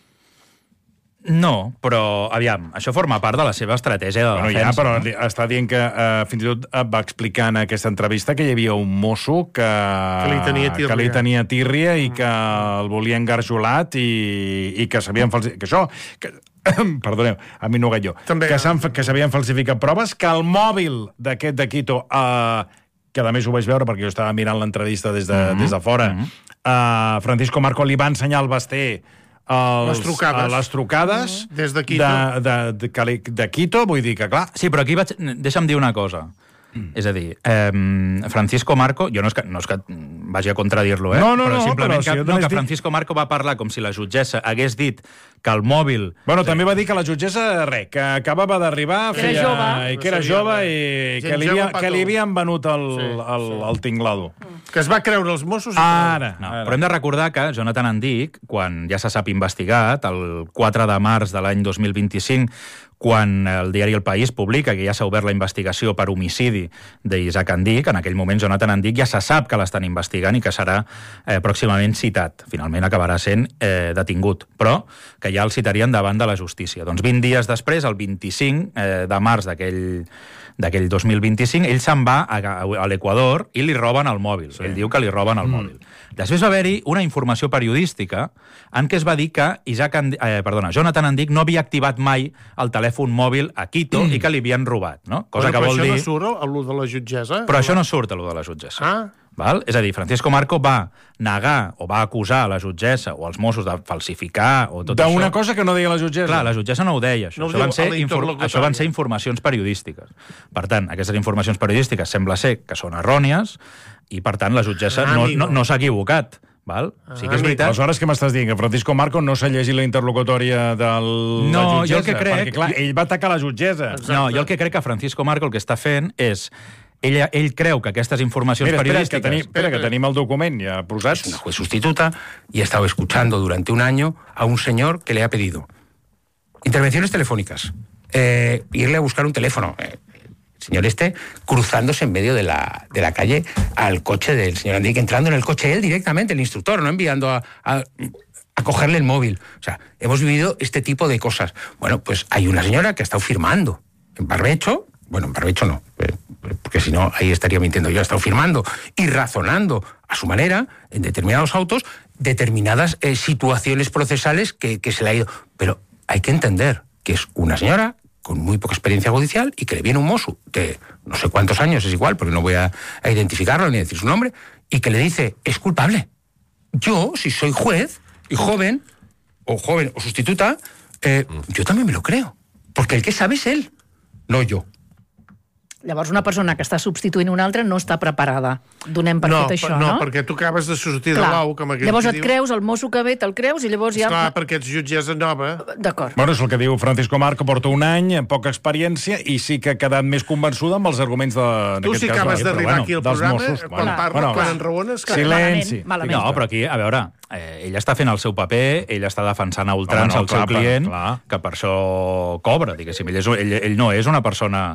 No, però, aviam, això forma part de la seva estratègia de bueno, defensa. Ja, però no? està dient que eh, fins i tot va explicar en aquesta entrevista que hi havia un mosso que, que li tenia tírria, que li tenia tírria i que el volia engarjolat i, i que s'havien falsificat... Que això... Que, perdoneu, a mi no gallo. També, que s'havien falsificat proves, que el mòbil d'aquest de Quito... Eh, que a més ho vaig veure perquè jo estava mirant l'entrevista des, de, mm-hmm. des de fora, mm-hmm. uh, Francisco Marco li va ensenyar al Basté els, les trucades, les trucades mm-hmm. des de Quito. De, de, de, de Quito, vull dir que, clar... Sí, però aquí vaig... Deixa'm dir una cosa. Mm. És a dir, eh, Francisco Marco, jo no és que, no és que vagi a contradir-lo, eh? No, no, però no, simplement però que, si no, que dit... Francisco Marco va parlar com si la jutgessa hagués dit que el mòbil... Bueno, sí. També va dir que la jutgessa, res, que acabava d'arribar, que era jove, i que era jove i que li, havia, que li havien venut el, sí, el, sí. el tinglado. Que es va creure els Mossos... Ara, no, ara. Però hem de recordar que Jonathan Andic, quan ja se sap investigat, el quatre de març de l'any dos mil vint-i-cinc, quan el diari El País publica que ja s'ha obert la investigació per homicidi d'Isaac Andic, en aquell moment Jonathan Andic ja se sap que l'estan investigant i que serà eh, pròximament citat. Finalment acabarà sent eh, detingut, però que ja el citarien davant de la justícia. Doncs vint dies després, el vint-i-cinc eh, de març d'aquell d'aquell dos mil vint-i-cinc, ell se'n va a, a l'Equador i li roben el mòbil. Sí. Ell diu que li roben el mm. mòbil. Després va haver-hi una informació periodística en què es va dir que Isaac Andic, eh, perdona, Jonathan Andic no havia activat mai el telèfon mòbil a Quito mm. i que li havien robat, no? Cosa bueno, que vol dir... dir... Però això no surt, allò de la jutgessa? Però això no surt, allò de la jutgessa. Ah. Val? És a dir, Francisco Marco va negar o va acusar la jutgessa o els Mossos de falsificar o tot això. D'una cosa que no deia la jutgessa. Clar, la jutgessa no ho deia, això. No això, van ser infor... això van ser informacions periodístiques. Per tant, aquestes informacions periodístiques sembla ser que són errònies i, per tant, la jutgessa ah, no, no, no s'ha equivocat. Val? Ah, sí que és veritat. Aleshores, què m'estàs dient? Que Francisco Marco no s'ha llegit la interlocutòria de no, la jutgessa? Jo el que crec... Perquè, clar, ell va atacar la jutgessa. Exacte. No, jo el que crec que Francisco Marco el que està fent és... Ell, ell creu que aquestes informacions Mira, espera, periodísticas... Que tenim, espera, que tenim el document ja posats. Es una juez sustituta y he estado escuchando durante un año a un señor que le ha pedido intervenciones telefónicas, eh, irle a buscar un teléfono. Eh, el señor este cruzándose en medio de la, de la calle al coche del señor Andic, entrando en el coche él directamente, el instructor, no enviando a... a a cogerle el móvil. O sea, hemos vivido este tipo de cosas. Bueno, pues hay una señora que ha estado firmando en barbecho, bueno, en barbecho no, porque si no, ahí estaría mintiendo yo, ha estado firmando y razonando a su manera, en determinados autos, determinadas eh, situaciones procesales que, que se le ha ido. Pero hay que entender que es una señora con muy poca experiencia judicial y que le viene un mozo de no sé cuántos años, es igual, porque no voy a, a identificarlo ni a decir su nombre, y que le dice, es culpable. Yo, si soy juez y joven, o joven o sustituta, eh, yo también me lo creo. Porque el que sabe es él, no yo. Llavors, una persona que està substituint una altra no està preparada. Donem per no, fet això, no? no, perquè tu acabes de sortir Clar. de l'au, com aquell Llavors et diu. creus, el mosso que ve te'l creus i llavors ja... Esclar, perquè ets jutgessa nova. D'acord. Bueno, és el que diu Francisco Marco, porta un any, amb poca experiència, i sí que ha quedat més convençuda amb els arguments de... Tu sí que acabes d'arribar bueno, aquí al programa, Mossos, quan bueno, parla, bueno, quan enraones... Que... Silenci. Malament, malament. No, però aquí, a veure, eh, ell està fent el seu paper, ell està defensant a ultrança Home, no, el seu clar, client, clar. que per això cobra, diguéssim. Ell, és, ell, ell no és una persona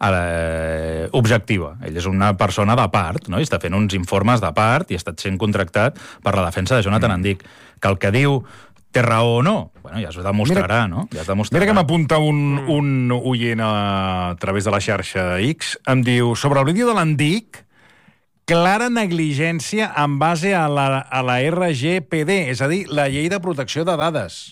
eh, objectiva, ell és una persona de part, no? I està fent uns informes de part i ha estat sent contractat per la defensa de Jonathan Andic. Que el que diu té raó o no, bueno, ja es demostrarà, mira, no? Ja es demostrarà. Mira que m'apunta un, un oient a, a través de la xarxa X, em diu, sobre el vídeo de l'Andic, clara negligència en base a la, a la R G P D, és a dir, la llei de protecció de dades.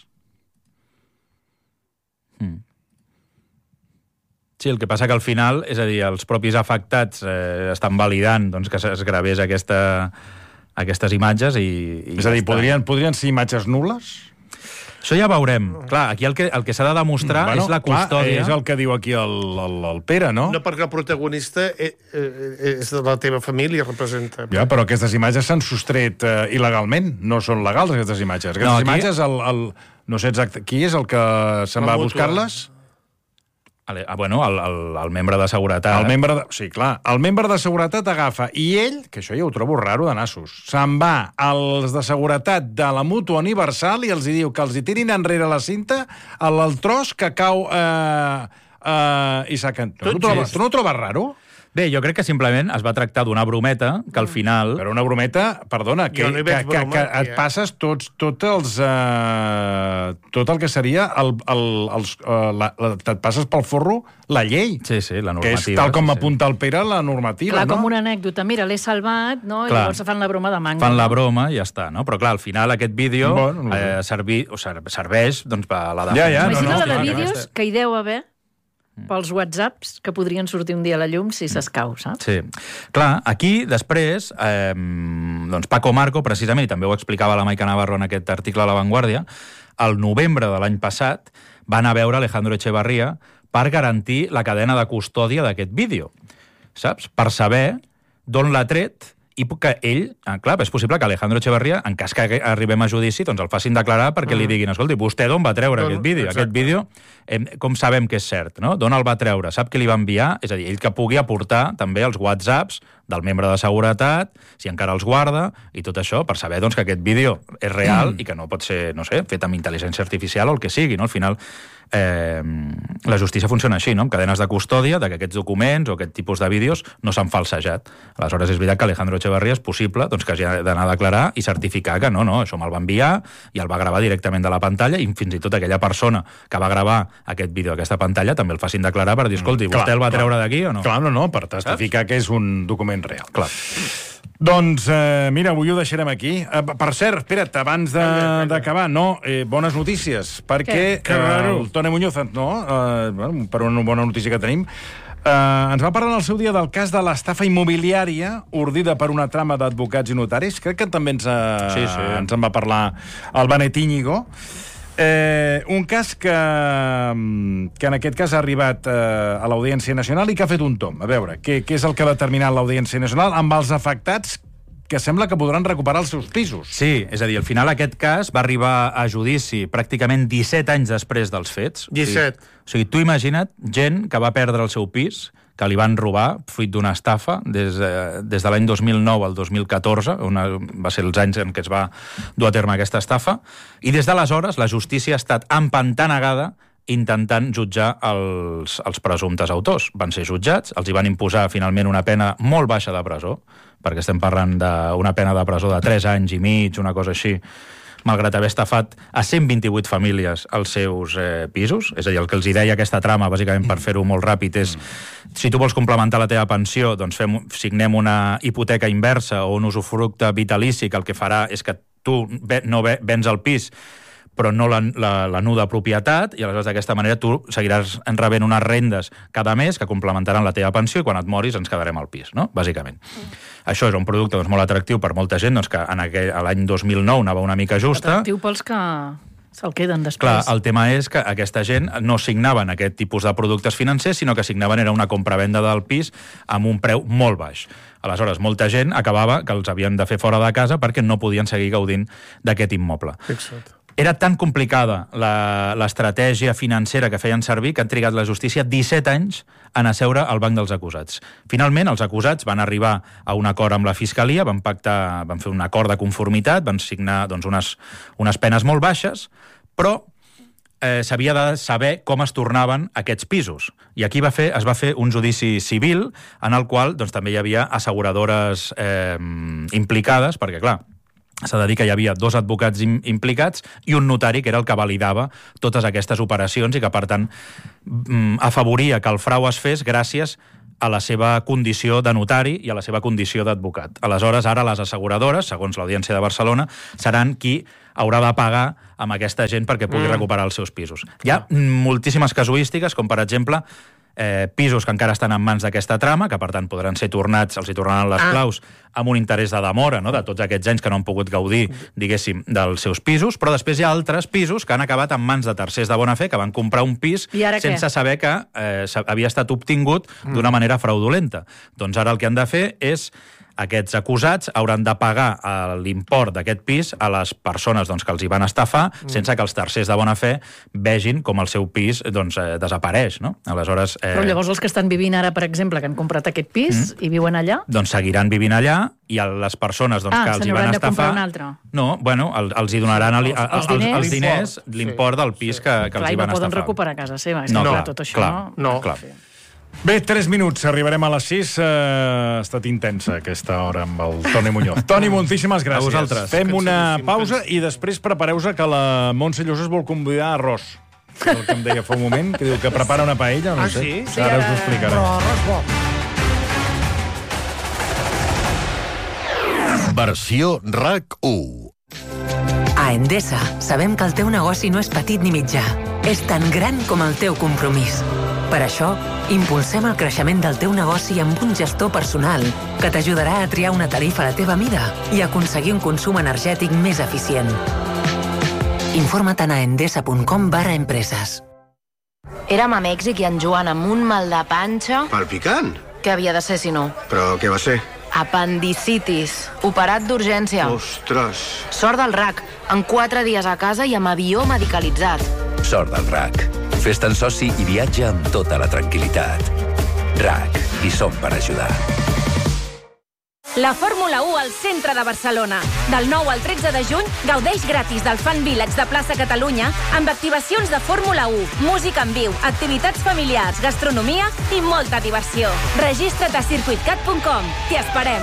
Mm. Sí, el que passa que al final, és a dir, els propis afectats eh, estan validant doncs, que es gravés aquesta, aquestes imatges i... i és a dir, ja podrien, podrien ser imatges nules? Això ja veurem. Clar, aquí el que, el que s'ha de demostrar bueno, és la custòdia. Clar, és el que diu aquí el, el, el Pere, no? No, perquè el protagonista és, és de la teva família, representa. Ja, però aquestes imatges s'han sostret uh, il·legalment. No són legals, aquestes imatges. Aquestes no, aquí... imatges, el, el, no sé exacte... Qui és el que se'n va a buscar-les? Ah, bueno, el, el, el membre de seguretat. El membre de... Sí, clar. El membre de seguretat agafa i ell, que això ja ho trobo raro de nassos, se'n va als de seguretat de la Mútua Universal i els hi diu que els hi tirin enrere la cinta al tros que cau eh, eh, i saquen... Tu, no trobes, tu no ho trobes raro? Bé, jo crec que simplement es va tractar d'una brometa que al final... Però una brometa, perdona, que, Jo no hi que, veig que, broma, que et ja. passes tots, tot els... Uh, tot el que seria... El, el, els, uh, la, la, et passes pel forro la llei. Sí, sí, la Que normativa. és, tal com sí, apunta el Pere, la normativa, Clar, no? com una anècdota. Mira, l'he salvat, no? I Clar. llavors fan la broma de manga. Fan la broma i ja està, no? Però clar, al final aquest vídeo Bueno, no sé. eh, servi, o ser, serveix doncs, per a la Ja, defensa. ja, no, Imagina no, la de clar, vídeos que hi deu haver pels whatsapps que podrien sortir un dia a la llum si s'escau, saps? Sí. Clar, aquí, després, eh, doncs Paco Marco, precisament, i també ho explicava la Maica Navarro en aquest article a La Vanguardia, al novembre de l'any passat va anar a veure Alejandro Echevarría per garantir la cadena de custòdia d'aquest vídeo, saps? Per saber d'on l'ha tret i que ell, clar, és possible que Alejandro Echevarría, en cas que arribem a judici, doncs el facin declarar perquè li diguin, escolti, vostè d'on va treure aquest vídeo? Aquest vídeo, com sabem que és cert, no? D'on el va treure? Sap qui li va enviar? És a dir, ell que pugui aportar també els whatsapps del membre de seguretat, si encara els guarda, i tot això, per saber doncs, que aquest vídeo és real i que no pot ser, no sé, fet amb intel·ligència artificial o el que sigui, no? Al final, eh, la justícia funciona així, no? Amb cadenes de custòdia, de que aquests documents o aquest tipus de vídeos no s'han falsejat. Aleshores, és veritat que Alejandro Echevarría és possible doncs, que hagi d'anar a declarar i certificar que no, no, això me'l va enviar i el va gravar directament de la pantalla i fins i tot aquella persona que va gravar aquest vídeo, aquesta pantalla, també el facin declarar per dir, escolti, vostè Clar, el va clar. treure d'aquí o no? Clar, no, no, per testificar que és un document real. Clar. Doncs, eh, mira, avui ho deixarem aquí. Eh, per cert, espera't, abans de- d'acabar, no, eh, bones notícies, perquè Que raro. eh, el Toni Muñoz, no, eh, bueno, per una bona notícia que tenim, eh, ens va parlar en el seu dia del cas de l'estafa immobiliària ordida per una trama d'advocats i notaris. Crec que també ens, eh, Sí, sí. ens en va parlar el Benet Íñigo. Eh, un cas que, que en aquest cas ha arribat eh, a l'Audiència Nacional i que ha fet un tom. A veure, què, què és el que ha determinat l'Audiència Nacional amb els afectats que sembla que podran recuperar els seus pisos. Sí, és a dir, al final aquest cas va arribar a judici pràcticament disset anys després dels fets. disset. O sigui, o sigui, tu imagina't gent que va perdre el seu pis, que li van robar, fruit d'una estafa, des, eh, des de l'any dos mil nou al dos mil catorze, una, va ser els anys en què es va dur a terme aquesta estafa, i des d'aleshores la justícia ha estat empantanegada intentant jutjar els, els presumptes autors. Van ser jutjats, els hi van imposar finalment una pena molt baixa de presó, perquè estem parlant d'una pena de presó de tres anys i mig, una cosa així, malgrat haver estafat a cent vint-i-vuit famílies als seus eh, pisos. És a dir, el que els hi deia aquesta trama, bàsicament per fer-ho molt ràpid, és si tu vols complementar la teva pensió, doncs fem, signem una hipoteca inversa o un usufructe vitalici que el que farà és que tu no vens el pis però no la, la, la nuda propietat, i aleshores d'aquesta manera tu seguiràs rebent unes rendes cada mes que complementaran la teva pensió i quan et moris ens quedarem al pis, no? Bàsicament. Mm. Això és un producte doncs, molt atractiu per molta gent, doncs, que en aquell, l'any dos mil nou anava una mica justa. Atractiu pels que se'l queden després. Clar, el tema és que aquesta gent no signaven aquest tipus de productes financers, sinó que signaven era una compra-venda del pis amb un preu molt baix. Aleshores, molta gent acabava que els havien de fer fora de casa perquè no podien seguir gaudint d'aquest immoble. Fixa't. Era tan complicada l'estratègia financera que feien servir que han trigat la justícia disset anys en asseure al banc dels acusats. Finalment, els acusats van arribar a un acord amb la Fiscalia, van pactar, van fer un acord de conformitat, van signar doncs, unes, unes penes molt baixes, però eh, s'havia de saber com es tornaven aquests pisos. I aquí va fer, es va fer un judici civil en el qual doncs, també hi havia asseguradores eh, implicades, perquè, clar, s'ha de dir que hi havia dos advocats implicats i un notari que era el que validava totes aquestes operacions i que, per tant, afavoria que el frau es fes gràcies a la seva condició de notari i a la seva condició d'advocat. Aleshores, ara les asseguradores, segons l'Audiència de Barcelona, seran qui haurà de pagar amb aquesta gent perquè pugui mm. recuperar els seus pisos. Hi ha moltíssimes casuístiques, com per exemple eh, pisos que encara estan en mans d'aquesta trama, que per tant podran ser tornats, els hi tornaran les claus, amb un interès de demora, no?, de tots aquests anys que no han pogut gaudir, diguéssim, dels seus pisos, però després hi ha altres pisos que han acabat en mans de tercers de bona fe, que van comprar un pis sense què? saber que eh, havia estat obtingut mm. d'una manera fraudulenta. Doncs ara el que han de fer és aquests acusats hauran de pagar l'import d'aquest pis a les persones doncs, que els hi van estafar, mm. sense que els tercers de bona fe vegin com el seu pis doncs, eh, desapareix. No? Aleshores, eh... Però llavors els que estan vivint ara, per exemple, que han comprat aquest pis mm. i viuen allà... Doncs seguiran vivint allà i a les persones doncs, ah, que els hi van estafar... Ah, se n'hauran de comprar un altre. No, bueno, el, els hi donaran el, el, els, els diners, els diners l'import del pis sí. que, que clar, els hi van estafar. Clar, i no poden recuperar a casa seva. És no, clar, clar, tot això... Clar, no, no. Clar. Bé, tres minuts, arribarem a les sis. Uh, ha estat intensa aquesta hora amb el Toni Muñoz. Toni, moltíssimes gràcies. A vosaltres. Fem una pausa i després prepareu-vos que la Montse Llosa es vol convidar a arròs. El que em deia fa un moment, que diu que prepara una paella, no Ah, sé. sí? Sí, ara us ho explicarà. Però arròs bo. Versió R A C u. A Endesa sabem que el teu negoci no és petit ni mitjà. És tan gran com el teu compromís. Per això, impulsem el creixement del teu negoci amb un gestor personal que t'ajudarà a triar una tarifa a la teva mida i aconseguir un consum energètic més eficient. Informa't a endesa punt com barra empreses. Érem a Mèxic i en Joan amb un mal de panxa... Palpicant? Què havia de ser, si no? Però què va ser? Apendicitis. Operat d'urgència. Ostres. Sort del R A C. En quatre dies a casa i amb avió medicalitzat. Sort del R A C. Fes-te'n soci i viatja amb tota la tranquil·litat. R A C. Hi som per ajudar. La Fórmula u al centre de Barcelona. Del nou al tretze de juny, gaudeix gratis del Fan Village de Plaça Catalunya amb activacions de Fórmula u, música en viu, activitats familiars, gastronomia i molta diversió. Registra't a circuit cat punt com. T'hi esperem.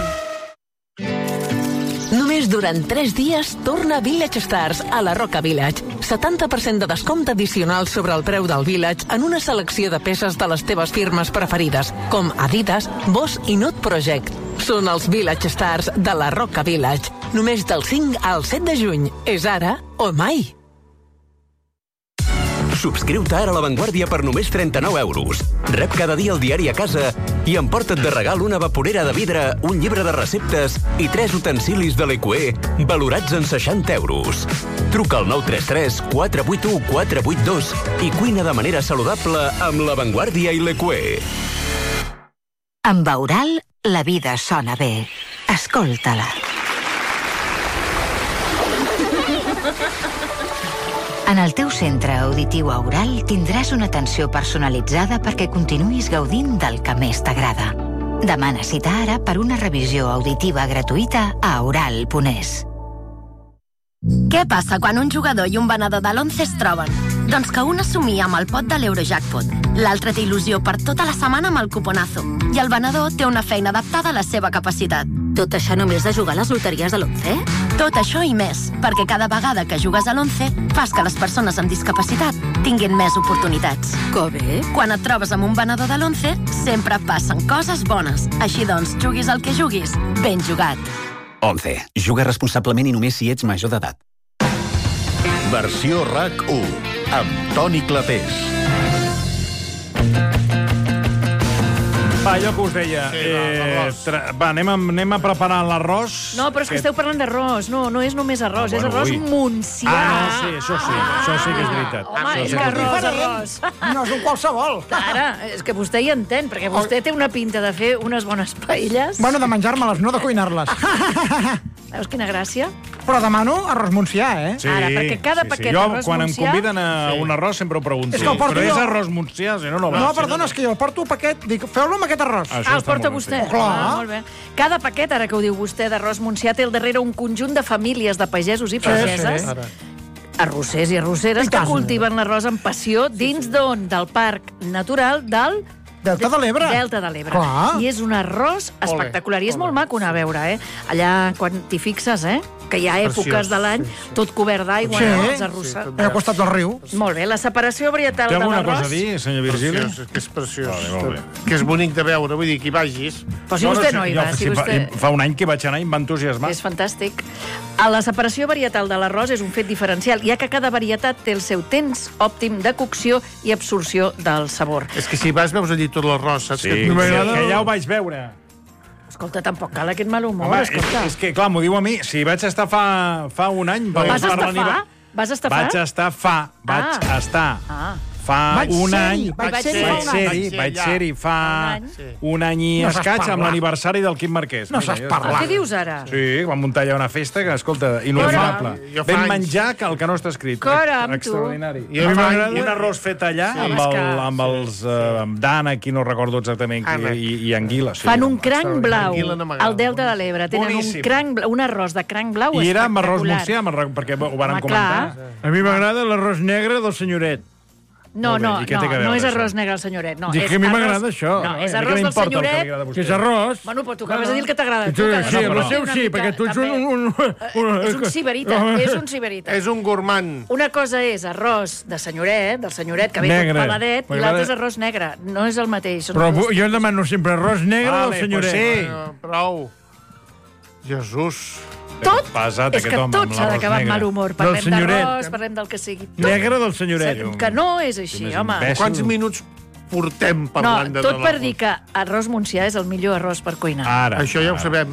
Només durant tres dies torna Village Stars a la Roca Village. setanta per cent de descompte addicional sobre el preu del Village en una selecció de peces de les teves firmes preferides, com Adidas, Boss i Nude Project. Són els Village Stars de la Roca Village. Només del cinc al set de juny. És ara o mai. Subscriu-te ara a La Vanguardia per només trenta-nou euros. Rep cada dia el diari a casa i emporta't de regal una vaporera de vidre, un llibre de receptes i tres utensilis de l'E Q E valorats en seixanta euros. Truca al nou tres tres quatre vuit u quatre vuit dos i cuina de manera saludable amb La Vanguardia i l'E Q E. Amb Aural, la vida sona bé. Escolta-la. En el teu centre auditiu Aural tindràs una atenció personalitzada perquè continuïs gaudint del que més t'agrada. Demana cita ara per una revisió auditiva gratuïta a aural punt es. Què passa quan un jugador i un venedor de l'Once es troben? Doncs que un assumia amb el pot de l'Eurojackpot, l'altre té il·lusió per tota la setmana amb el cuponazo, i el venedor té una feina adaptada a la seva capacitat. Tot això només de jugar a les loteries de l'Once? Tot això i més, perquè cada vegada que jugues a l'Once fas que les persones amb discapacitat tinguin més oportunitats. Que bé! Quan et trobes amb un venedor de l'Once, sempre passen coses bones. Així doncs, juguis el que juguis, ben jugat. Once. Juga responsablement i només si ets major d'edat. Versió R A C u, amb Toni Clapés. Va, allò que us deia. Sí, eh, tra... Va, anem a, anem a preparar l'arròs. No, però és que, que esteu parlant d'arròs. No, no és només arròs, Ah, és bueno, arròs ui. montsià. Ah, sí, això sí, això sí que és veritat. Home, Això és sí que és arròs, veritat. arròs. No és un qualsevol. Ara, és que vostè hi entén, perquè vostè té una pinta de fer unes bones paelles. Bueno, de menjar-me-les, no de cuinar-les. Veus quina gràcia? Però demano arròs montsià, eh? Sí, Ara, perquè cada sí, sí. paquet Jo, d'arròs quan em montsià- conviden a Sí. un arròs, sempre ho pregunto. És que el porto Però és jo. arròs montsià, si no, no va. No, perdona, és que jo el porto un paquet, dic, feu-lo amb aquest arròs. Això Ah, el està porta molt vostè? bé, Oh, clar. Ah, molt bé. Cada paquet, ara que ho diu vostè, d'arròs montsià, té al darrere un conjunt de famílies de pagesos i pageses, sí. arrossers i arrosseres, I que tant. cultiven l'arròs amb passió dins d'on? Del Parc Natural del... Delta de l'Ebre. Delta de l'Ebre. Clar. I és un arròs espectacular. I és molt maco anar a veure, eh? Allà, quan t'hi fixes, eh? Que hi ha És èpoques preciós, de l'any, sí, sí. tot cobert d'aigua, Sí. no? Els arrossars. Al costat del riu. Molt bé, la separació varietal Té de alguna l'arròs... cosa a dir, senyor Virgili? Preciós, que és preciós. Vale, molt bé. Que és bonic de veure, vull dir, que hi vagis. Però si vostè no hi jo, va, si fa, vostè... fa un any que vaig anar i em va entusiasmar. És fantàstic. A la separació varietal de l'arròs és un fet diferencial, ja que cada varietat té el seu temps òptim de cocció i absorció del sabor. És que si vas veus allí tot l'arròs, saps? Sí, que que, no que m'agrada. ja ho vaig veure. Escolta, tampoc cal aquest mal humor, Home, és, escolta. és que, clar, m'ho diu a mi. Si vaig estar fa, fa un any... Vas per estafar? l'aniver- Vas estafar? Vaig estar fa, vaig Ah. estar Ah. fa Vaig un ser-hi, any... vaig vaig ser-hi fa un any. ser-hi, Vaig vaig ser ser-hi fa Un any. un any i No saps escaig amb parlar. l'aniversari del Quim Marquès. No Mira, saps jo- parlar. Què dius ara? Sí, vam muntar allà una festa que, escolta, inolvidable. Jo fa Vam anys. menjar que el que no està escrit. Caram, tu. Extraordinari. I a mi m'agrada- Un arròs fet allà Sí. amb, Home, és el, que- amb els eh, amb d'ànec, qui no recordo exactament, qui, Ànec. i, i anguila. Sí. Fan un cranc blau Anguila no m'agrada. al Delta de l'Ebre. Tenen Boníssim. un, cranc blau, un arròs de cranc blau I era amb arròs espectacular. montsià, me'n rec- perquè ho vàrem Home, comentar. clar. A mi m'agrada l'arròs negre del senyoret. No, no, I què no, té que veure no és això? arròs negre el senyoret. No, Dic és que a mi arròs- m'agrada això. No, Ai, és a mi què arròs del m'importa el que li senyoret. agrada a vostè? Que és arròs. Bueno, però tu acabes de dir el que t'agrada. I tu, sí, el seu sí, perquè tu ets un... un, un És un ciberita, és un ciberita. És un gourmand. Una cosa és arròs de senyoret, del senyoret, que ve tot Negre. paladet, i M'agrada- l'altre és arròs negre. No és el mateix. Són Però dos- jo demano sempre arròs negre del Vale, senyoret. pues sí, prou. Jesús. Tot Pesat, és que aquest home, tot amb s'ha l'arròs d'acabar amb negre. mal humor. Del Parlem senyoret. d'arròs, parlem del que sigui. Tot. Negre del senyoret. Que no és així, home. Quants minuts portem No, parlant de tot per l'arròs? dir que arròs montsià és el millor arròs per cuinar. Ara. Això ja ho sabem.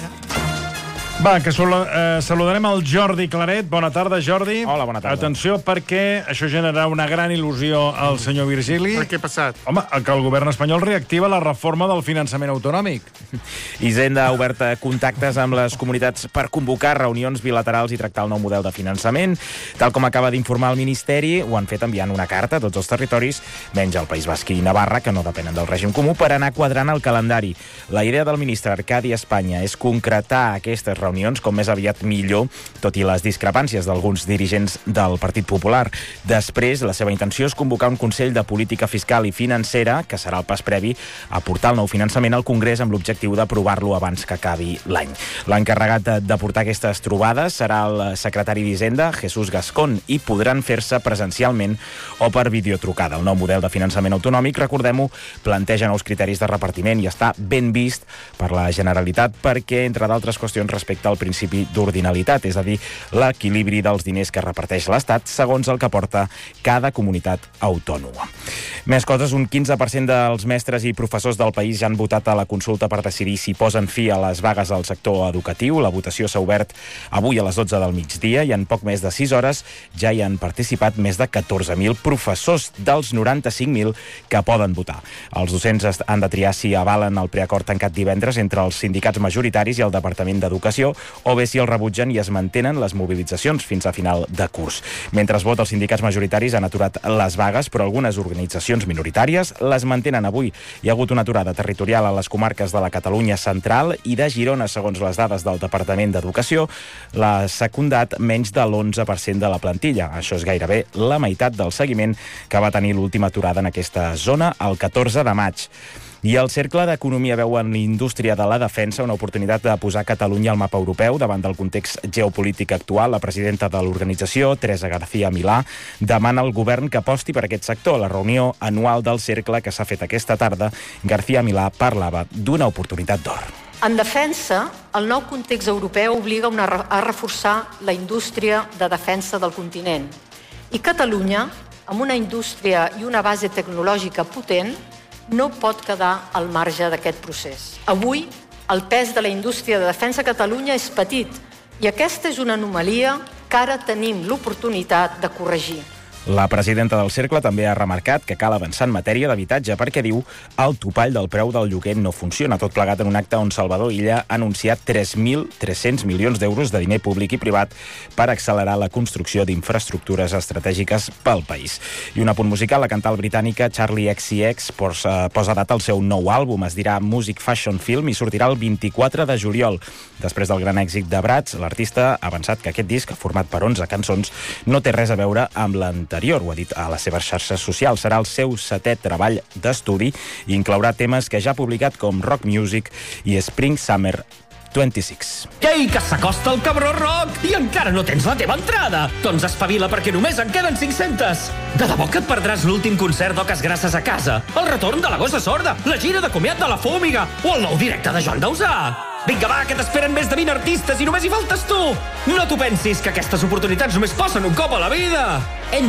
Va, que solu- eh, saludarem el Jordi Claret. Bona tarda, Jordi. Hola, bona tarda. Atenció, perquè això generarà una gran il·lusió al senyor Virgili. Per què ha passat? Home, que el govern espanyol reactiva la reforma del finançament autonòmic. Hisenda ha obert contactes amb les comunitats per convocar reunions bilaterals i tractar el nou model de finançament. Tal com acaba d'informar el Ministeri, ho han fet enviant una carta a tots els territoris, menys al País Basc i Navarra, que no depenen del règim comú, per anar quadrant el calendari. La idea del ministre Arcadi Espanya és concretar aquestes reunions com més aviat millor, tot i les discrepàncies d'alguns dirigents del Partit Popular. Després, la seva intenció és convocar un Consell de Política Fiscal i Financera, que serà el pas previ a portar el nou finançament al Congrés amb l'objectiu d'aprovar-lo abans que acabi l'any. L'encarregat de, de portar aquestes trobades serà el secretari d'Hisenda, Jesús Gascón, i podran fer-se presencialment o per videotrucada. El nou model de finançament autonòmic, recordem-ho, planteja nous criteris de repartiment i està ben vist per la Generalitat perquè, entre d'altres qüestions, respecte al principi d'ordinalitat, és a dir, l'equilibri dels diners que reparteix l'Estat segons el que porta cada comunitat autònoma. Més coses, un quinze per cent dels mestres i professors del país ja han votat a la consulta per decidir si posen fi a les vagues al sector educatiu. La votació s'ha obert avui a les dotze del migdia i en poc més de sis hores ja hi han participat més de catorze mil professors dels noranta-cinc mil que poden votar. Els docents han de triar si avalen el preacord tancat divendres entre els sindicats majoritaris i el Departament d'Educació o bé si el rebutgen i es mantenen les mobilitzacions fins a final de curs. Mentre es vota, els sindicats majoritaris han aturat les vagues, però algunes organitzacions minoritàries les mantenen avui. Hi ha hagut una aturada territorial a les comarques de la Catalunya central i de Girona, segons les dades del Departament d'Educació, l'ha secundat menys de l'onze per cent de la plantilla. Això és gairebé la meitat del seguiment que va tenir l'última aturada en aquesta zona el catorze de maig. I el Cercle d'Economia veu en l'indústria de la defensa una oportunitat de posar Catalunya al mapa europeu davant del context geopolític actual. La presidenta de l'organització, Teresa García Milà, demana al govern que aposti per aquest sector. A la reunió anual del Cercle que s'ha fet aquesta tarda, García Milà parlava d'una oportunitat d'or. En defensa, el nou context europeu obliga una, a reforçar la indústria de defensa del continent. I Catalunya, amb una indústria i una base tecnològica potent, no pot quedar al marge d'aquest procés. Avui, el pes de la indústria de defensa a Catalunya és petit i aquesta és una anomalia que ara tenim l'oportunitat de corregir. La presidenta del Cercle també ha remarcat que cal avançar en matèria d'habitatge perquè, diu, el topall del preu del lloguer no funciona. Tot plegat en un acte on Salvador Illa ha anunciat tres mil tres-cents milions d'euros de diner públic i privat per accelerar la construcció d'infraestructures estratègiques pel país. I un apunt musical, la cantant britànica Charlie X C X posa, posa data al seu nou àlbum. Es dirà Music Fashion Film i sortirà el vint-i-quatre de juliol. Després del gran èxit de Bratz, l'artista ha avançat que aquest disc, format per onze cançons, no té res a veure amb l'anterior. Ho ha dit a les seves xarxes socials. Serà el seu setè treball d'estudi i inclourà temes que ja ha publicat com Rock Music i Spring Summer vint-i-sis. Ei, que s'acosta el Cabró Rock i encara no tens la teva entrada! Doncs espavila perquè només en queden cinc-centes! De debò que et perdràs l'últim concert d'Oques Grasses a casa, el retorn de la Gossa Sorda, la gira de comiat de la Fúmiga o el nou directe de Joan Dausà! Vinga, va, que t'esperen més de vint artistes i només hi faltes tu! No t'ho pensis, que aquestes oportunitats només passen un cop a la vida! Entra